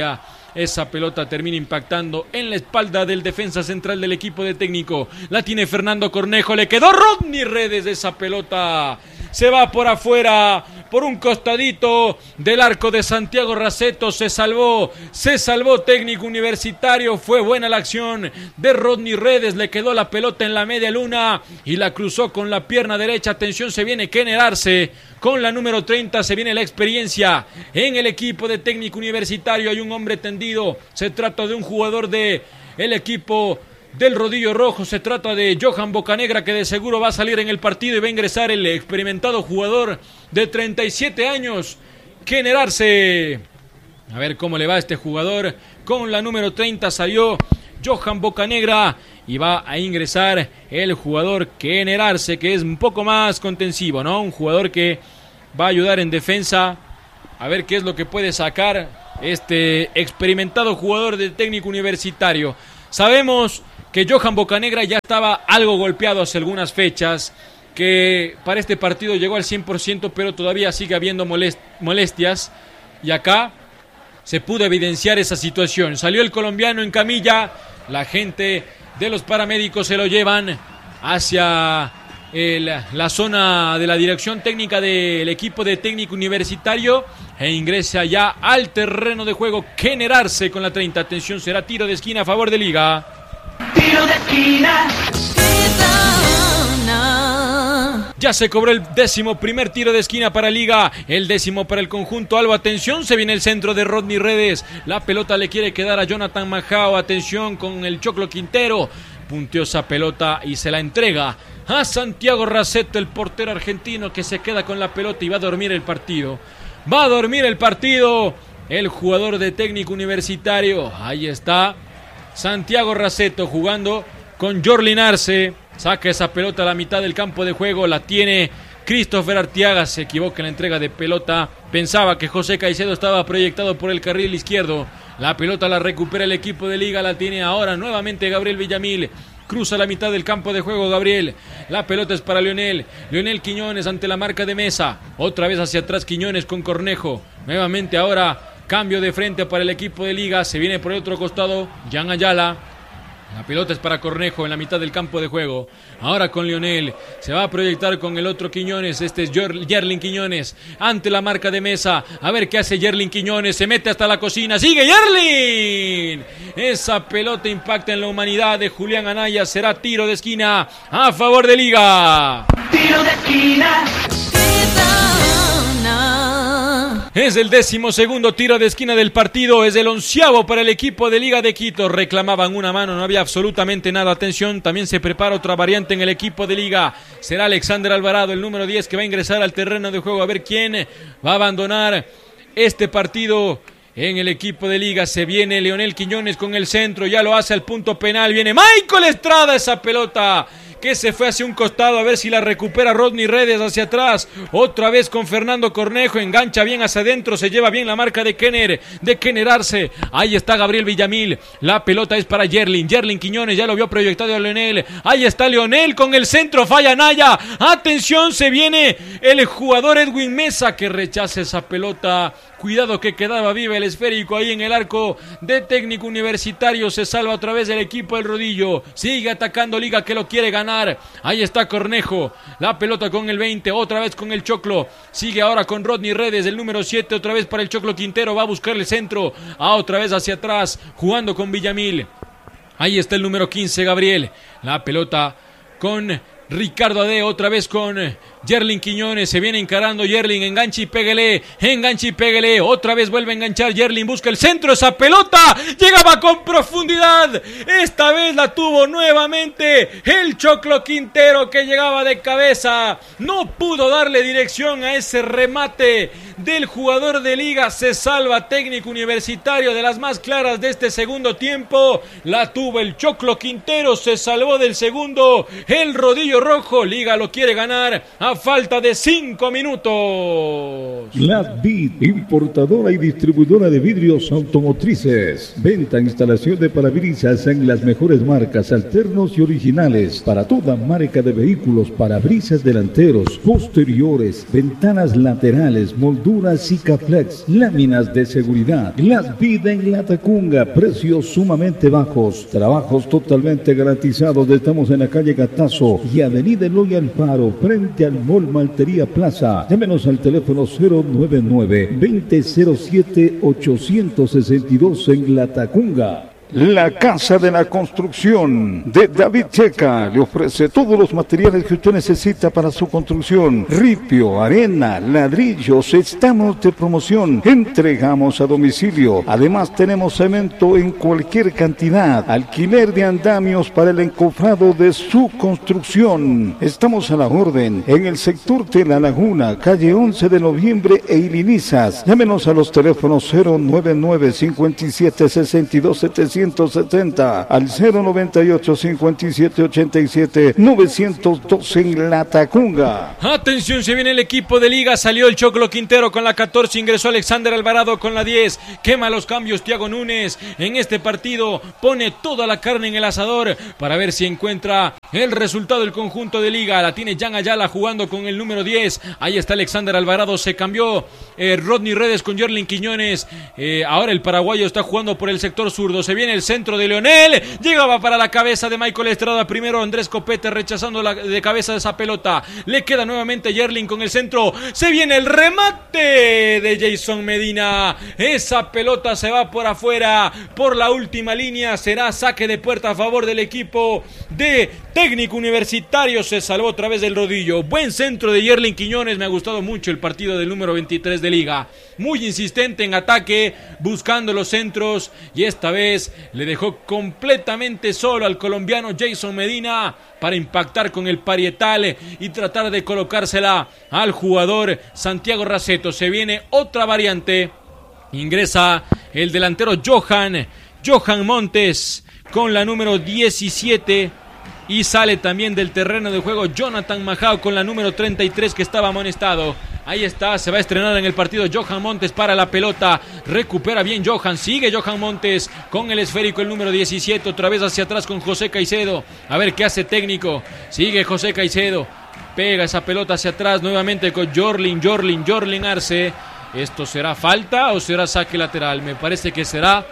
Esa pelota termina impactando en la espalda del defensa central del equipo de Técnico. La tiene Fernando Cornejo, le quedó Rodney Redes. Esa pelota se va por afuera, por un costadito del arco de Santiago Raceto. Se salvó, se salvó Técnico Universitario. Fue buena la acción de Rodney Redes. Le quedó la pelota en la media luna y la cruzó con la pierna derecha. Atención, se viene Kenner Arce con la número treinta. Se viene la experiencia en el equipo de Técnico Universitario. Hay un hombre tendido. Se trata de un jugador de el equipo del Rodillo Rojo. Se trata de Johan Bocanegra, que de seguro va a salir en el partido y va a ingresar el experimentado jugador de treinta y siete años, Kenner Arce. A ver cómo le va a este jugador. Con la número treinta salió Johan Bocanegra y va a ingresar el jugador Kenner Arce, que es un poco más contensivo, ¿no? Un jugador que va a ayudar en defensa. A ver qué es lo que puede sacar este experimentado jugador del Técnico Universitario. Sabemos que Johan Bocanegra ya estaba algo golpeado hace algunas fechas, que para este partido llegó al cien por ciento, pero todavía sigue habiendo molest- molestias, y acá se pudo evidenciar esa situación. Salió el colombiano en camilla, la gente de los paramédicos se lo llevan hacia el, la zona de la dirección técnica del equipo de Técnico Universitario e ingresa ya al terreno de juego Kenner Arce con la treinta. Atención, será tiro de esquina a favor de Liga. Tiro de esquina. Ya se cobró el décimo primer tiro de esquina para Liga, el décimo para el conjunto Albo. Atención, se viene el centro de Rodney Redes. La pelota le quiere quedar a Jonathan Majao. Atención con el Choclo Quintero. Punteó esa pelota y se la entrega a Santiago Raceto, el portero argentino, que se queda con la pelota y va a dormir el partido. Va a dormir el partido el jugador de Técnico Universitario. Ahí está Santiago Raceto jugando con Jorlin Arce. Saca esa pelota a la mitad del campo de juego. La tiene Christopher Arteaga. Se equivoca en la entrega de pelota. Pensaba que José Caicedo estaba proyectado por el carril izquierdo. La pelota la recupera el equipo de Liga. La tiene ahora nuevamente Gabriel Villamil. Cruza la mitad del campo de juego Gabriel. La pelota es para Leonel. Leonel Quiñones ante la marca de Mesa. Otra vez hacia atrás Quiñones con Cornejo. Nuevamente ahora cambio de frente para el equipo de Liga. Se viene por el otro costado Jan Ayala. La pelota es para Cornejo en la mitad del campo de juego. Ahora con Leonel. Se va a proyectar con el otro Quiñones. Este es Yerlin Quiñones ante la marca de Mesa. A ver qué hace Yerlin Quiñones. Se mete hasta la cocina. ¡Sigue Yerlin! Esa pelota impacta en la humanidad de Julián Anaya. Será tiro de esquina a favor de Liga. Tiro de esquina. Es el décimo segundo tiro de esquina del partido. Es el onceavo para el equipo de Liga de Quito. Reclamaban una mano, no había absolutamente nada. Atención, también se prepara otra variante en el equipo de Liga. Será Alexander Alvarado, el número diez, que va a ingresar al terreno de juego. A ver quién va a abandonar este partido en el equipo de Liga. Se viene Leonel Quiñones con el centro. Ya lo hace al punto penal. Viene Michael Estrada, esa pelota que se fue hacia un costado, a ver si la recupera Rodney Redes hacia atrás, otra vez con Fernando Cornejo, engancha bien hacia adentro, se lleva bien la marca de Kenner, de Kenner Arce. Ahí está Gabriel Villamil, la pelota es para Yerlin, Yerlin Quiñones, ya lo vio proyectado a Leonel, ahí está Leonel con el centro, falla Naya, atención, se viene el jugador Edwin Mesa que rechaza esa pelota. Cuidado que quedaba viva el esférico ahí en el arco de Técnico Universitario. Se salva otra vez el equipo del Rodillo. Sigue atacando Liga que lo quiere ganar. Ahí está Cornejo. La pelota con el veinte. Otra vez con el Choclo. Sigue ahora con Rodney Redes. El número siete. Otra vez para el Choclo Quintero. Va a buscar el centro. Ah, otra vez hacia atrás. Jugando con Villamil. Ahí está el número quince. Gabriel. La pelota con Ricardo Ade. Otra vez con Yerlin Quiñones, se viene encarando Yerlin, enganche y pégale, enganche y pégale, otra vez vuelve a enganchar Yerlin, busca el centro, esa pelota, llegaba con profundidad, esta vez la tuvo nuevamente el Choclo Quintero que llegaba de cabeza, no pudo darle dirección a ese remate del jugador de Liga, se salva Técnico Universitario de las más claras de este segundo tiempo, la tuvo el Choclo Quintero, se salvó del segundo, el Rodillo Rojo, Liga lo quiere ganar a a falta de cinco minutos. Lasvid, importadora y distribuidora de vidrios automotrices. Venta e instalación de parabrisas en las mejores marcas, alternos y originales. Para toda marca de vehículos, parabrisas delanteros, posteriores, ventanas laterales, molduras Sikaflex, láminas de seguridad. Lasvid en Latacunga, precios sumamente bajos. Trabajos totalmente garantizados. Estamos en la calle Gatazo y avenida Eloy Alfaro, frente al Mall Maltería Plaza. Llámenos al teléfono cero nueve nueve, veinte cero siete, ochocientos sesenta y dos en Latacunga. La Casa de la Construcción de David Checa le ofrece todos los materiales que usted necesita para su construcción. Ripio, arena, ladrillos, estamos de promoción. Entregamos a domicilio. Además tenemos cemento en cualquier cantidad. Alquiler de andamios para el encofrado de su construcción. Estamos a la orden en el sector de La Laguna, calle once de noviembre e Ilinizas. Llámenos a los teléfonos cero nueve nueve, cincuenta y siete, sesenta y dos, setecientos setenta al cero noventa y ocho, cincuenta y siete, ochenta y siete, novecientos doce en Latacunga. Atención, se viene el equipo de Liga. Salió el Choclo Quintero con la catorce, ingresó Alexander Alvarado con la diez. Quema los cambios Tiago Núñez. En este partido pone toda la carne en el asador para ver si encuentra el resultado del conjunto de Liga. La tiene Jan Ayala jugando con el número diez. Ahí está Alexander Alvarado. Se cambió eh, Rodney Redes con Yerlin Quiñones. Eh, ahora el paraguayo está jugando por el sector zurdo. Se viene el centro de Leonel. Llegaba para la cabeza de Michael Estrada. Primero Andrés Copete rechazando la de cabeza de esa pelota. Le queda nuevamente Yerlin con el centro. Se viene el remate de Jason Medina. Esa pelota se va por afuera. Por la última línea será saque de puerta a favor del equipo de Técnico Universitario. Se salvó otra vez del rodillo. Buen centro de Yerlin Quiñones. Me ha gustado mucho el partido del número veintitrés de Liga. Muy insistente en ataque, buscando los centros, y esta vez le dejó completamente solo al colombiano Jason Medina para impactar con el parietal y tratar de colocársela al jugador Santiago Raceto. Se viene otra variante. Ingresa el delantero Johan, Johan Montes con la número diecisiete. Y sale también del terreno de juego Jonathan Majao con la número treinta y tres que estaba amonestado. Ahí está, se va a estrenar en el partido Johan Montes para la pelota. Recupera bien Johan, sigue Johan Montes con el esférico, el número diecisiete. Otra vez hacia atrás con José Caicedo. A ver qué hace Técnico. Sigue José Caicedo. Pega esa pelota hacia atrás nuevamente con Jorlin, Jorlin, Jorlin Arce. ¿Esto será falta o será saque lateral? Me parece que será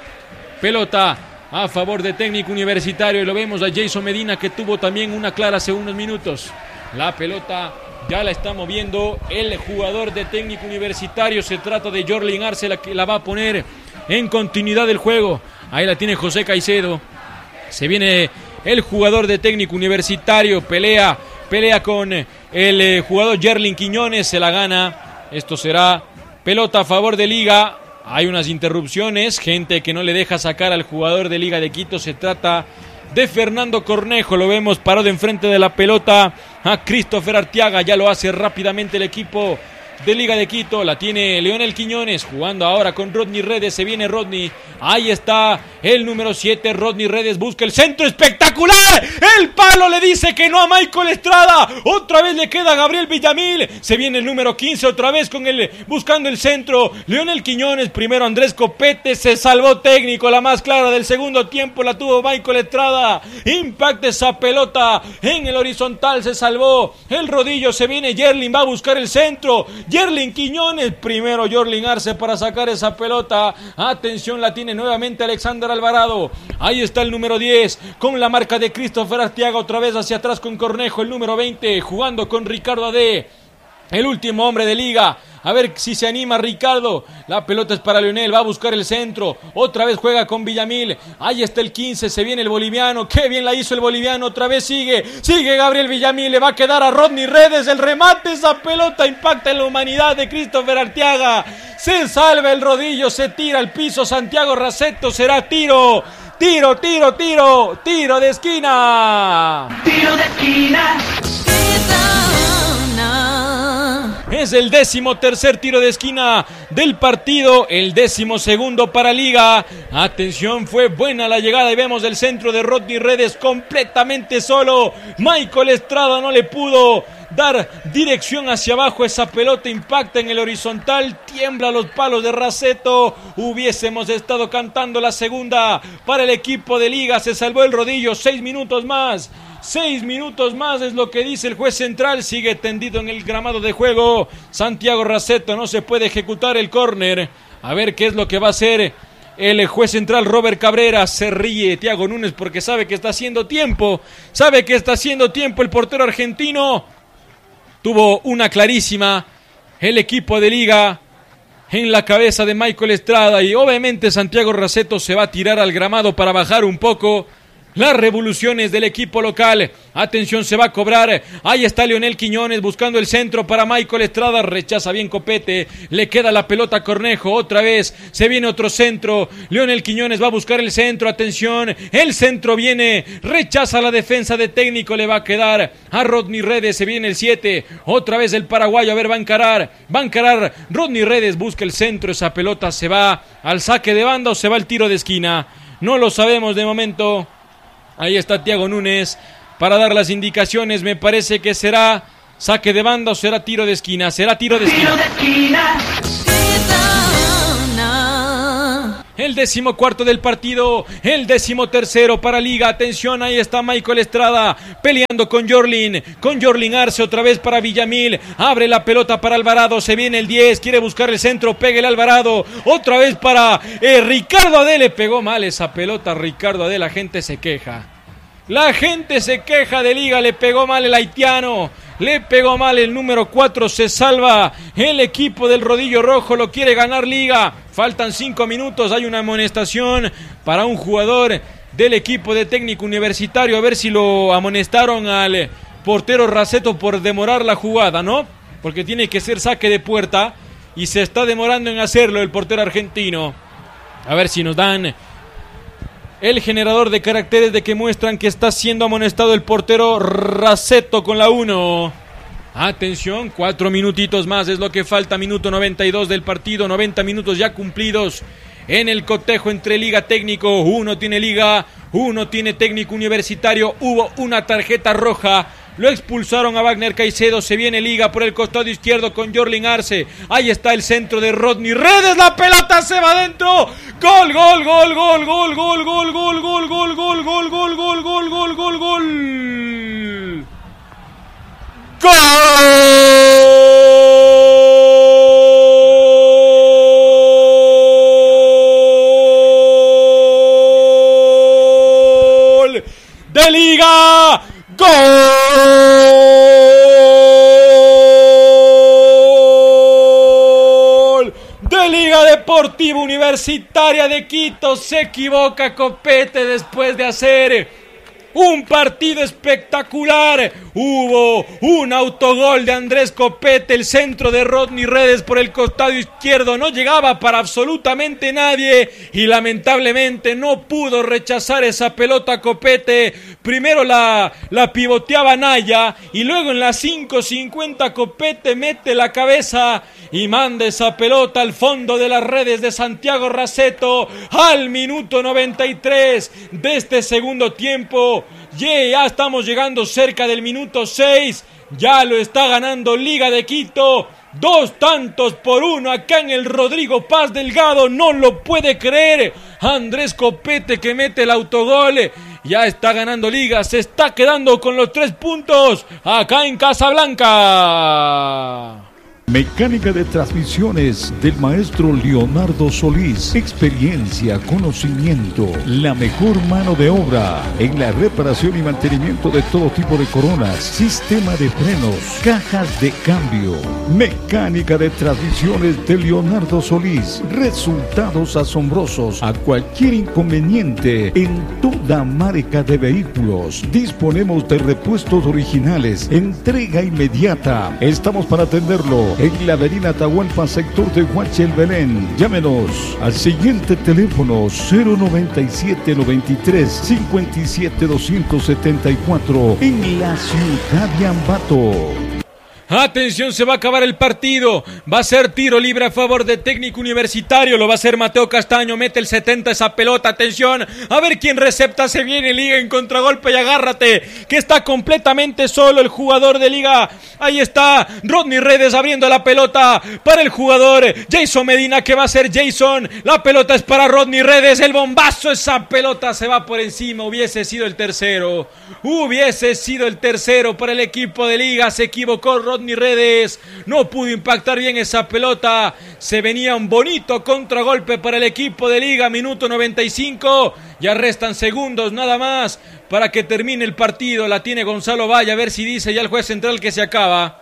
pelota a favor de Técnico Universitario, y lo vemos a Jason Medina, que tuvo también una clara hace unos minutos. La pelota ya la está moviendo el jugador de Técnico Universitario. Se trata de Jorlin Arce, la que la va a poner en continuidad del juego. Ahí la tiene José Caicedo. Se viene el jugador de Técnico Universitario, pelea, pelea con el eh, jugador Yerlin Quiñones, se la gana. Esto será pelota a favor de Liga. Hay unas interrupciones, gente que no le deja sacar al jugador de Liga de Quito. Se trata de Fernando Cornejo, lo vemos parado enfrente de la pelota a Christopher Arteaga. Ya lo hace rápidamente el equipo de Liga de Quito. La tiene Leonel Quiñones jugando ahora con Rodney Redes. Se viene Rodney, ahí está el número siete, Rodney Redes busca el centro espectacular. El palo le dice que no a Michael Estrada. Otra vez le queda a Gabriel Villamil. Se viene el número quince otra vez con el, buscando el centro, Leonel Quiñones. Primero Andrés Copete, se salvó Técnico. La más clara del segundo tiempo la tuvo Michael Estrada. Impacta esa pelota en el horizontal, se salvó el rodillo. Se viene Yerlin, va a buscar el centro. Yerlin Quiñones, primero Jorlin Arce para sacar esa pelota. Atención, la tiene nuevamente Alexander Alvarado. Ahí está el número diez con la marca de Christopher Arteaga. Otra vez hacia atrás con Cornejo, el número veinte jugando con Ricardo Ade, el último hombre de Liga. A ver si se anima Ricardo. La pelota es para Leonel, va a buscar el centro. Otra vez juega con Villamil. Ahí está el quince, se viene el boliviano. Qué bien la hizo el boliviano. Otra vez sigue, sigue Gabriel Villamil. Le va a quedar a Rodney Redes el remate. Esa pelota impacta en la humanidad de Christopher Arteaga. Se salva el rodillo, se tira al piso Santiago Raceto. Será tiro. Tiro, tiro, tiro. Tiro de esquina. Tiro de esquina. Es el décimo tercer tiro de esquina del partido, el décimo segundo para Liga. Atención, fue buena la llegada y vemos el centro de Rodney Redes completamente solo. Michael Estrada no le pudo dar dirección hacia abajo. Esa pelota impacta en el horizontal, tiembla los palos de Raceto. Hubiésemos estado cantando la segunda para el equipo de Liga. Se salvó el rodillo. Seis minutos más. Seis minutos más es lo que dice el juez central. Sigue tendido en el gramado de juego Santiago Raceto. No se puede ejecutar el córner. A ver qué es lo que va a hacer el juez central Robert Cabrera. Se ríe Thiago Núñez porque sabe que está haciendo tiempo. Sabe que está haciendo tiempo el portero argentino. Tuvo una clarísima el equipo de Liga en la cabeza de Michael Estrada. Y obviamente Santiago Raceto se va a tirar al gramado para bajar un poco las revoluciones del equipo local. Atención, se va a cobrar. Ahí está Leonel Quiñones buscando el centro para Michael Estrada. Rechaza bien Copete. Le queda la pelota a Cornejo. Otra vez se viene otro centro. Leonel Quiñones va a buscar el centro. Atención, el centro viene. Rechaza la defensa de Técnico. Le va a quedar a Rodney Redes. Se viene el siete. Otra vez el paraguayo. A ver, va a encarar. Va a encarar. Rodney Redes busca el centro. Esa pelota se va al saque de banda o se va al tiro de esquina. No lo sabemos de momento. Ahí está Thiago Núñez para dar las indicaciones. Me parece que será saque de banda o será tiro de esquina. Será tiro de esquina. Tiro de esquina. El décimo cuarto del partido, el décimo tercero para Liga. Atención, ahí está Michael Estrada peleando con Yorlin, con Yorlin Arce otra vez para Villamil. Abre la pelota para Alvarado, se viene el diez, quiere buscar el centro, pega el Alvarado. Otra vez para eh, Ricardo Adel, le pegó mal esa pelota Ricardo Adel, la gente se queja. La gente se queja de Liga, le pegó mal el haitiano. Le pegó mal el número cuatro, se salva el equipo del rodillo rojo, lo quiere ganar Liga. Faltan cinco minutos, hay una amonestación para un jugador del equipo de Técnico Universitario. A ver si lo amonestaron al portero Raceto por demorar la jugada, ¿no? Porque tiene que ser saque de puerta y se está demorando en hacerlo el portero argentino. A ver si nos dan el generador de caracteres de que muestran que está siendo amonestado el portero Raceto con la uno. Atención, cuatro minutitos más es lo que falta, minuto noventa y dos del partido, noventa minutos ya cumplidos en el cotejo entre Liga Técnico. Uno tiene Liga, uno tiene Técnico Universitario. Hubo una tarjeta roja, lo expulsaron a Wagner Caicedo. Se viene Liga por el costado izquierdo con Yorlin Arce. Ahí está el centro de Rodney Redes, la pelota se va adentro. Gol, gol, gol, gol, gol, gol, gol, gol, gol, gol, gol, gol, gol, gol, gol, gol, gol, gol. ¡Gol! ¡De Liga! ¡Gol! ¡De Liga Deportiva Universitaria de Quito! Se equivoca Copete después de hacer un partido espectacular. Hubo un autogol de Andrés Copete, el centro de Rodney Redes por el costado izquierdo no llegaba para absolutamente nadie y lamentablemente no pudo rechazar esa pelota Copete. Primero la, la pivoteaba Naya y luego en la cinco cincuenta Copete mete la cabeza y manda esa pelota al fondo de las redes de Santiago Raceto al minuto noventa y tres de este segundo tiempo. Yeah, ya estamos llegando cerca del minuto seis, ya lo está ganando Liga de Quito, dos tantos por uno acá en el Rodrigo Paz Delgado, no lo puede creer, Andrés Copete que mete el autogol, ya está ganando Liga, se está quedando con los tres puntos acá en Casablanca. Mecánica de transmisiones del maestro Leonardo Solís. Experiencia, conocimiento, la mejor mano de obra en la reparación y mantenimiento de todo tipo de coronas, sistema de frenos, cajas de cambio. Mecánica de transmisiones de Leonardo Solís. Resultados asombrosos a cualquier inconveniente en toda marca de vehículos. Disponemos de repuestos originales, entrega inmediata. Estamos para atenderlo en la avenida Atahualpa, sector de Huachi el Belén. Llámenos al siguiente teléfono cero noventa y siete noventa y tres cincuenta y siete doscientos setenta y cuatro en la ciudad de Ambato. Atención, se va a acabar el partido. Va a ser tiro libre a favor de Técnico Universitario. Lo va a hacer Mateo Castaño. Mete el setenta esa pelota. Atención. A ver quién recepta. Se viene Liga en contragolpe y agárrate. Que está completamente solo el jugador de Liga. Ahí está Rodney Redes abriendo la pelota para el jugador Jason Medina. ¿Qué va a hacer Jason? La pelota es para Rodney Redes. El bombazo. Esa pelota se va por encima. Hubiese sido el tercero. Hubiese sido el tercero para el equipo de Liga. Se equivocó Rodney Rodney Redes, no pudo impactar bien esa pelota. Se venía un bonito contragolpe para el equipo de Liga, minuto noventa y cinco, ya restan segundos nada más para que termine el partido. La tiene Gonzalo Valle, a ver si dice ya el juez central que se acaba.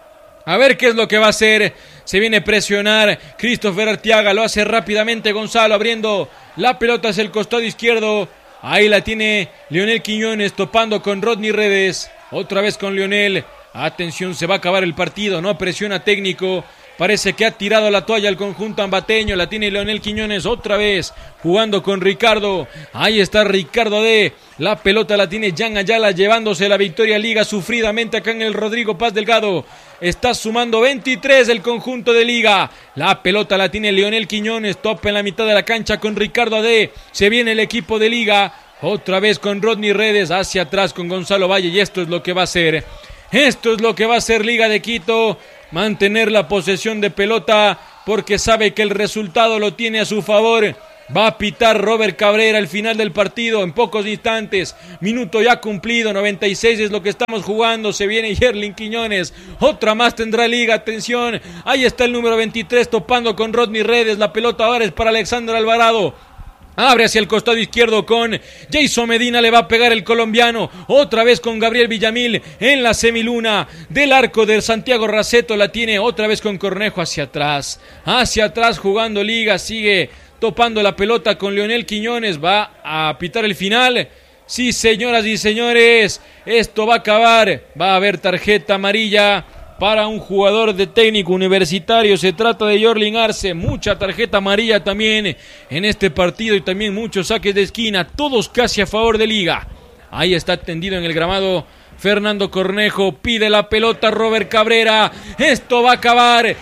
A ver qué es lo que va a hacer. Se viene a presionar Christopher Arteaga, lo hace rápidamente Gonzalo, abriendo la pelota hacia el costado izquierdo. Ahí la tiene Leonel Quiñones topando con Rodney Redes, otra vez con Leonel. Atención, se va a acabar el partido, no presiona técnico. Parece que ha tirado la toalla al conjunto ambateño. La tiene Leonel Quiñones otra vez jugando con Ricardo. Ahí está Ricardo D. La pelota la tiene Jan Ayala llevándose la victoria Liga sufridamente acá en el Rodrigo Paz Delgado. Está sumando veintitrés el conjunto de Liga. La pelota la tiene Leonel Quiñones. Topa en la mitad de la cancha con Ricardo D. Se viene el equipo de Liga. Otra vez con Rodney Redes hacia atrás con Gonzalo Valle. Y esto es lo que va a hacer. Esto es lo que va a hacer Liga de Quito, mantener la posesión de pelota porque sabe que el resultado lo tiene a su favor. Va a pitar Robert Cabrera al final del partido en pocos instantes. Minuto ya cumplido, noventa y seis es lo que estamos jugando. Se viene Yerlin Quiñones, otra más tendrá Liga, atención. Ahí está el número veintitrés topando con Rodney Redes. La pelota ahora es para Alexander Alvarado. Abre hacia el costado izquierdo con Jason Medina, le va a pegar el colombiano, otra vez con Gabriel Villamil en la semiluna del arco de Santiago Raceto, la tiene otra vez con Cornejo hacia atrás, hacia atrás jugando Liga, sigue topando la pelota con Leonel Quiñones, va a pitar el final. Sí, señoras y señores, esto va a acabar, va a haber tarjeta amarilla para un jugador de Técnico Universitario. Se trata de Yorlin Arce, mucha tarjeta amarilla también en este partido y también muchos saques de esquina, todos casi a favor de Liga. Ahí está tendido en el gramado Fernando Cornejo, pide la pelota Robert Cabrera, esto va a acabar,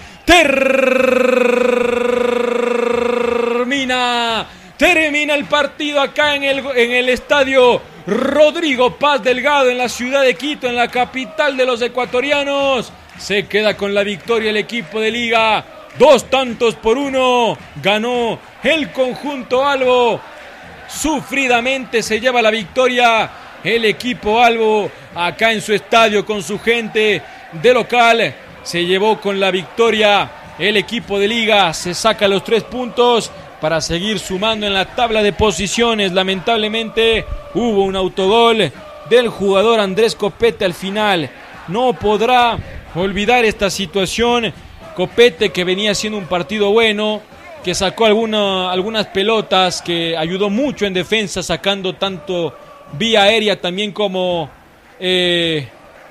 termina, termina el partido acá en el, en el estadio Rodrigo Paz Delgado en la ciudad de Quito, en la capital de los ecuatorianos. Se queda con la victoria el equipo de Liga. Dos tantos por uno. Ganó el conjunto Albo. Sufridamente se lleva la victoria el equipo Albo acá en su estadio con su gente de local. Se llevó con la victoria el equipo de Liga. Se saca los tres puntos para seguir sumando en la tabla de posiciones. Lamentablemente hubo un autogol del jugador Andrés Copete al final. No podrá olvidar esta situación. Copete, que venía haciendo un partido bueno, que sacó alguna, algunas pelotas, que ayudó mucho en defensa, sacando tanto vía aérea también como eh,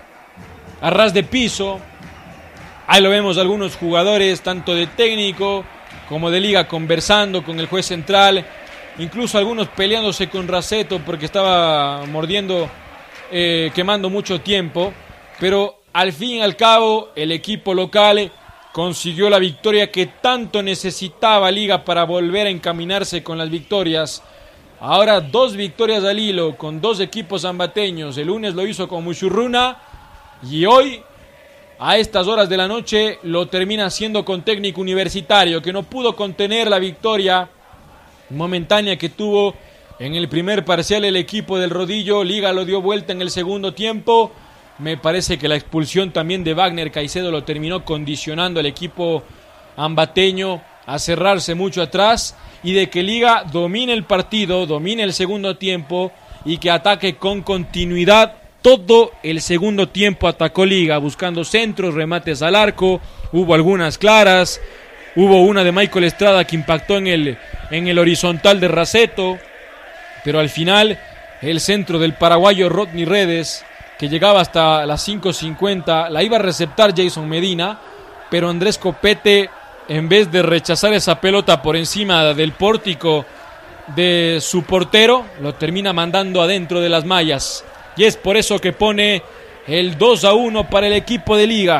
a ras de piso. Ahí lo vemos algunos jugadores, tanto de técnico como de Liga, conversando con el juez central, incluso algunos peleándose con Raceto porque estaba mordiendo, eh, quemando mucho tiempo, pero al fin y al cabo el equipo local consiguió la victoria que tanto necesitaba Liga para volver a encaminarse con las victorias. Ahora dos victorias al hilo con dos equipos ambateños. El lunes lo hizo con Muchurruna y hoy a estas horas de la noche lo termina haciendo con Técnico Universitario, que no pudo contener la victoria momentánea que tuvo en el primer parcial el equipo del Rodillo. Liga lo dio vuelta en el segundo tiempo. Me parece que la expulsión también de Wagner Caicedo lo terminó condicionando al equipo ambateño a cerrarse mucho atrás y de que Liga domine el partido, domine el segundo tiempo y que ataque con continuidad. Todo el segundo tiempo atacó Liga, buscando centros, remates al arco, hubo algunas claras, hubo una de Michael Estrada que impactó en el, en el horizontal de Raceto, pero al final el centro del paraguayo Rodney Redes, que llegaba hasta las cinco cincuenta, la iba a receptar Jason Medina, pero Andrés Copete, en vez de rechazar esa pelota por encima del pórtico de su portero, lo termina mandando adentro de las mallas. Y es por eso que pone el dos a uno para el equipo de Liga.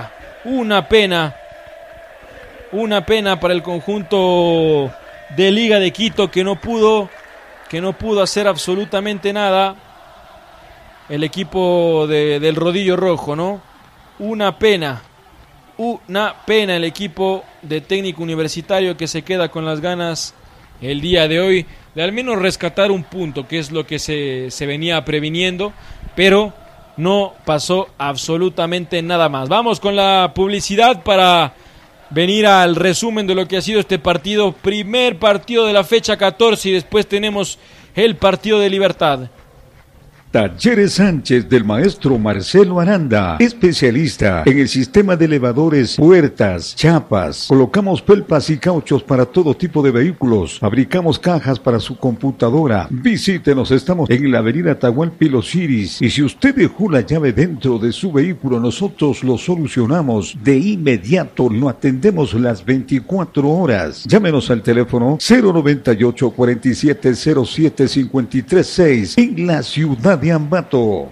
Una pena, una pena para el conjunto de Liga de Quito que no pudo, que no pudo hacer absolutamente nada. El equipo de, del Rodillo Rojo, ¿no? Una pena, una pena el equipo de Técnico Universitario que se queda con las ganas el día de hoy de al menos rescatar un punto, que es lo que se, se venía previniendo, pero no pasó absolutamente nada más. Vamos con la publicidad para venir al resumen de lo que ha sido este partido, primer partido de la fecha catorce, y después tenemos el partido de Libertad. Talleres Sánchez del maestro Marcelo Aranda, especialista en el sistema de elevadores, puertas, chapas. Colocamos pelpas y cauchos para todo tipo de vehículos. Fabricamos cajas para su computadora. Visítenos, estamos en la avenida Atahualpa y Los Iris. Y si usted dejó la llave dentro de su vehículo, nosotros lo solucionamos de inmediato. Lo atendemos las veinticuatro horas. Llámenos al teléfono cero noventa y ocho, cuarenta y siete, cero siete, cincuenta y tres seis en la ciudad de Ambato.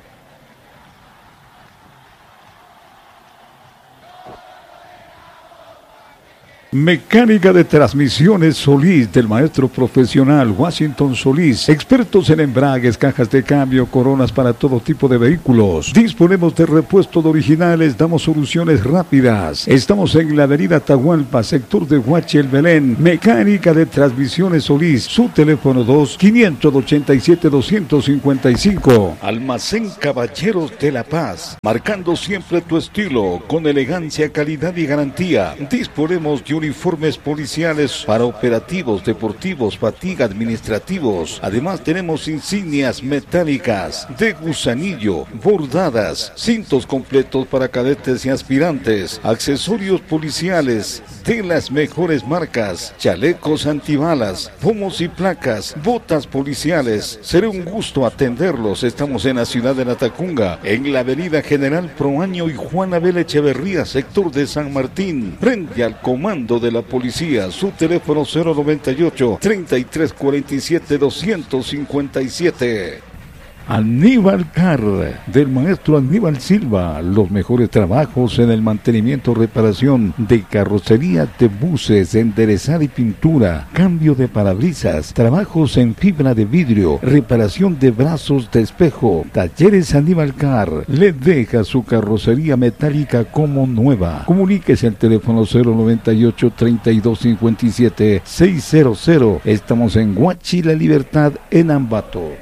Mecánica de transmisiones Solís del maestro profesional Washington Solís. Expertos en embragues, cajas de cambio, coronas para todo tipo de vehículos. Disponemos de repuestos originales, damos soluciones rápidas. Estamos en la avenida Atahualpa, sector de Huachi el Belén. Mecánica de transmisiones Solís. Su teléfono dos, quinientos ochenta y siete, doscientos cincuenta y cinco. Almacén Caballeros de la Paz. Marcando siempre tu estilo con elegancia, calidad y garantía. Disponemos de uniformes policiales para operativos, deportivos, fatiga, administrativos. Además tenemos insignias metálicas de gusanillo, bordadas, cintos completos para cadetes y aspirantes, accesorios policiales de las mejores marcas, chalecos antibalas, pomos y placas, botas policiales. Será un gusto atenderlos. Estamos en la ciudad de Latacunga, en la avenida General Proaño y Juan Abel Echeverría, sector de San Martín, frente al comando de la policía. Su teléfono cero noventa y ocho, treinta y tres cuarenta y siete, doscientos cincuenta y siete. Aníbal Car, del maestro Aníbal Silva, los mejores trabajos en el mantenimiento, reparación de carrocería de buses, enderezar y pintura, cambio de parabrisas, trabajos en fibra de vidrio, reparación de brazos de espejo. Talleres Aníbal Car le deja su carrocería metálica como nueva. Comuníquese al teléfono cero noventa y ocho, treinta y dos cincuenta y siete, seiscientos. Estamos en Huachi La Libertad, en Ambato.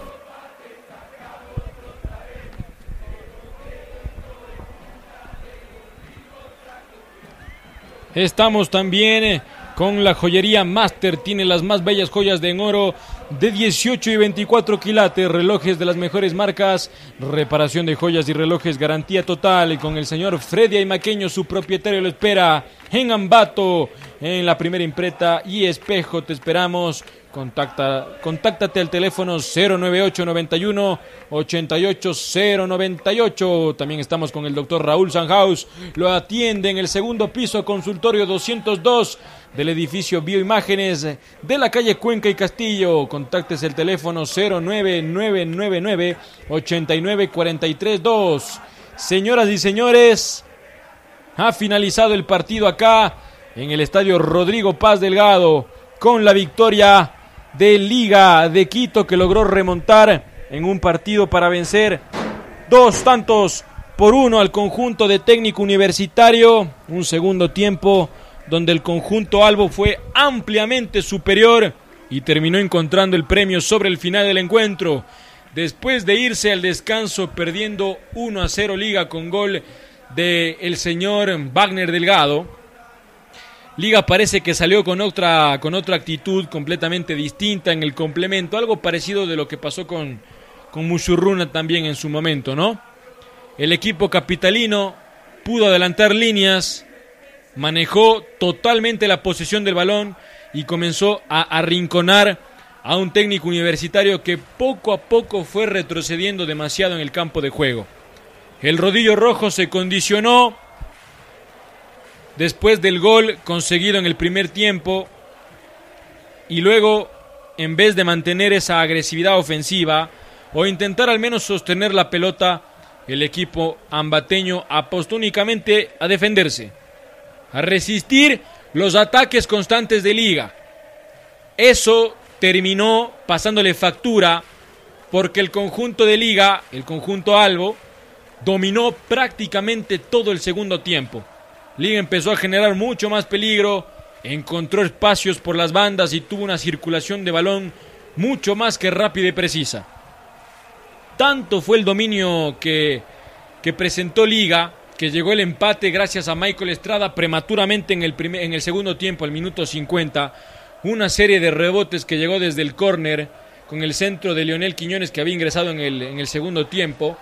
Estamos también con la joyería Master. Tiene las más bellas joyas de en oro de dieciocho y veinticuatro quilates, relojes de las mejores marcas, reparación de joyas y relojes, garantía total. Y con el señor Freddy Aymaqueño, su propietario, lo espera en Ambato, en la primera imprenta y espejo. Te esperamos. Contacta, contáctate al teléfono cero noventa y ocho, noventa y uno, ochenta y ocho, cero noventa y ocho. También estamos con el doctor Raúl Sanhaus. Lo atiende en el segundo piso, consultorio doscientos dos del edificio Bioimágenes de la calle Cuenca y Castillo. Contáctese el teléfono cero nueve nueve nueve nueve, ochenta y nueve, cuarenta y tres, dos. Señoras y señores, ha finalizado el partido acá en el estadio Rodrigo Paz Delgado, con la victoria de Liga de Quito, que logró remontar en un partido para vencer dos tantos por uno al conjunto de Técnico Universitario. Un segundo tiempo donde el conjunto albo fue ampliamente superior y terminó encontrando el premio sobre el final del encuentro. Después de irse al descanso perdiendo uno a cero Liga con gol del señor Wagner Delgado, Liga parece que salió con otra, con otra actitud completamente distinta en el complemento, algo parecido de lo que pasó con, con Musurruna también en su momento, ¿no? El equipo capitalino pudo adelantar líneas, manejó totalmente la posesión del balón y comenzó a arrinconar a un Técnico Universitario que poco a poco fue retrocediendo demasiado en el campo de juego. El Rodillo Rojo se condicionó después del gol conseguido en el primer tiempo y luego, en vez de mantener esa agresividad ofensiva o intentar al menos sostener la pelota, el equipo ambateño apostó únicamente a defenderse, a resistir los ataques constantes de Liga. Eso terminó pasándole factura porque el conjunto de Liga, el conjunto albo, dominó prácticamente todo el segundo tiempo. Liga empezó a generar mucho más peligro, encontró espacios por las bandas y tuvo una circulación de balón mucho más que rápida y precisa. Tanto fue el dominio que, que presentó Liga, que llegó el empate gracias a Michael Estrada prematuramente en el, primer, en el segundo tiempo, al minuto cincuenta. Una serie de rebotes que llegó desde el córner con el centro de Leonel Quiñones, que había ingresado en el, en el segundo tiempo.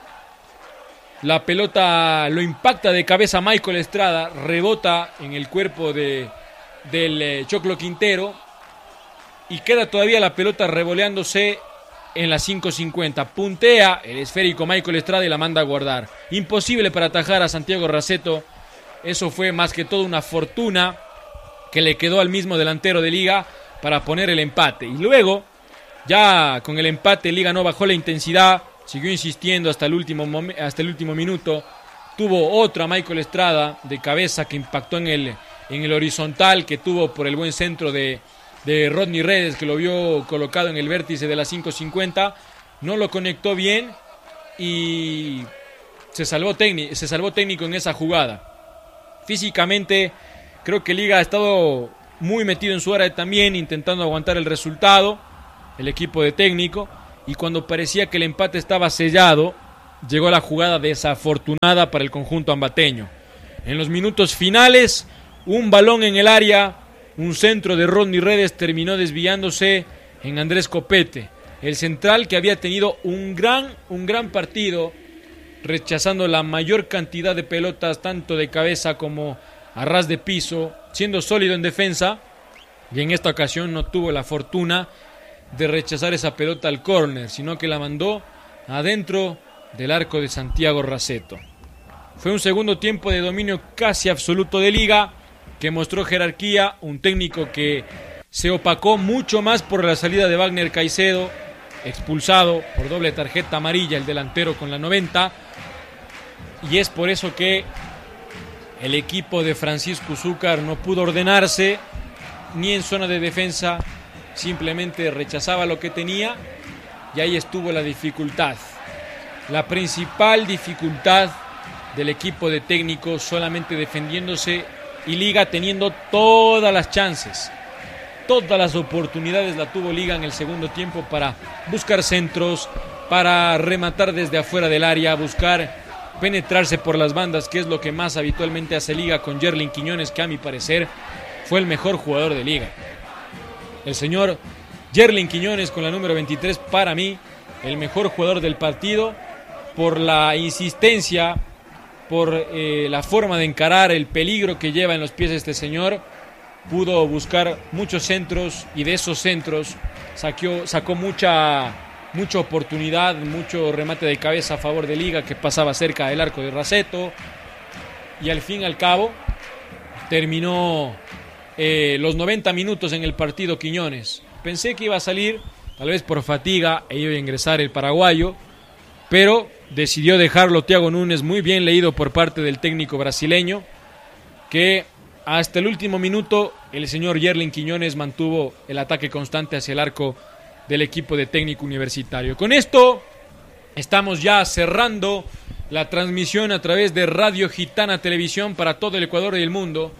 La pelota lo impacta de cabeza Michael Estrada, rebota en el cuerpo de, del eh, Choclo Quintero y queda todavía la pelota revoleándose en la cinco cincuenta. Puntea el esférico Michael Estrada y la manda a guardar. Imposible para atajar a Santiago Raceto. Eso fue más que todo una fortuna que le quedó al mismo delantero de Liga para poner el empate. Y luego, ya con el empate, Liga no bajó la intensidad, siguió insistiendo hasta el último, mom- hasta el último minuto. Tuvo otra Michael Estrada de cabeza que impactó en el, en el horizontal, que tuvo por el buen centro de, de Rodney Redes, que lo vio colocado en el vértice de la cinco cincuenta. No lo conectó bien y se salvó, técnico, se salvó técnico en esa jugada. Físicamente, creo que Liga ha estado muy metido en su área también, intentando aguantar el resultado, el equipo de técnico, y cuando parecía que el empate estaba sellado, llegó la jugada desafortunada para el conjunto ambateño. En los minutos finales, un balón en el área, un centro de Rodney Redes terminó desviándose en Andrés Copete, el central que había tenido un gran, un gran partido, rechazando la mayor cantidad de pelotas, tanto de cabeza como a ras de piso, siendo sólido en defensa, y en esta ocasión no tuvo la fortuna de rechazar esa pelota al córner, sino que la mandó adentro del arco de Santiago Raceto. Fue un segundo tiempo de dominio casi absoluto de Liga, que mostró jerarquía, un técnico que se opacó mucho más por la salida de Wagner Caicedo, expulsado por doble tarjeta amarilla, el delantero con la noventa, y es por eso que el equipo de Francisco Zúcar no pudo ordenarse ni en zona de defensa, simplemente rechazaba lo que tenía y ahí estuvo la dificultad. La principal dificultad del equipo de técnico, solamente defendiéndose, y Liga teniendo todas las chances, todas las oportunidades la tuvo Liga en el segundo tiempo para buscar centros, para rematar desde afuera del área, buscar penetrarse por las bandas, que es lo que más habitualmente hace Liga con Yerlin Quiñones, que a mi parecer fue el mejor jugador de Liga. El señor Yerlin Quiñones con la número veintitrés, para mí, el mejor jugador del partido, por la insistencia, por eh, la forma de encarar el peligro que lleva en los pies este señor. Pudo buscar muchos centros y de esos centros sacó, sacó mucha... mucha oportunidad, mucho remate de cabeza a favor de Liga, que pasaba cerca del arco de Raceto, y al fin y al cabo terminó eh, los noventa minutos en el partido Quiñones. Pensé que iba a salir, tal vez por fatiga, e iba a ingresar el paraguayo, pero decidió dejarlo Thiago Núñez, muy bien leído por parte del técnico brasileño, que hasta el último minuto el señor Yerlin Quiñones mantuvo el ataque constante hacia el arco del equipo de técnico universitario. Con esto estamos ya cerrando la transmisión a través de Radio Gitana Televisión para todo el Ecuador y el mundo.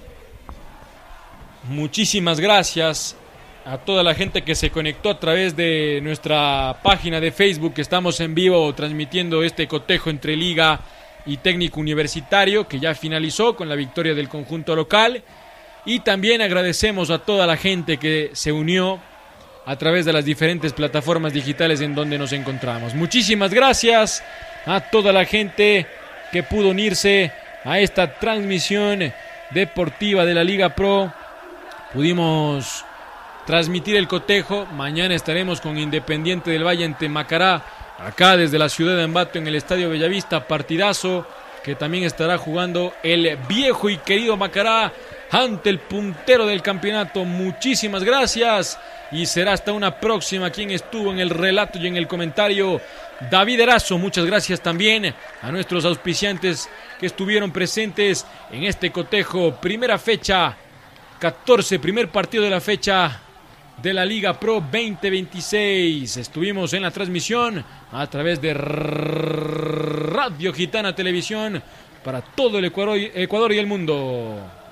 Muchísimas gracias a toda la gente que se conectó a través de nuestra página de Facebook. Estamos en vivo transmitiendo este cotejo entre Liga y técnico universitario, que ya finalizó con la victoria del conjunto local. Y también agradecemos a toda la gente que se unió a través de las diferentes plataformas digitales en donde nos encontramos. Muchísimas gracias a toda la gente que pudo unirse a esta transmisión deportiva de la Liga Pro. Pudimos transmitir el cotejo. Mañana estaremos con Independiente del Valle ante Macará, acá desde la ciudad de Ambato en el Estadio Bellavista. Partidazo que también estará jugando el viejo y querido Macará ante el puntero del campeonato. Muchísimas gracias y será hasta una próxima. Quien estuvo en el relato y en el comentario, David Erazo. Muchas gracias también a nuestros auspiciantes que estuvieron presentes en este cotejo. Primera fecha, catorce, primer partido de la fecha de la Liga Pro veinte veintiséis. Estuvimos en la transmisión a través de Radio Gitana Televisión para todo el Ecuador, Ecuador y el mundo.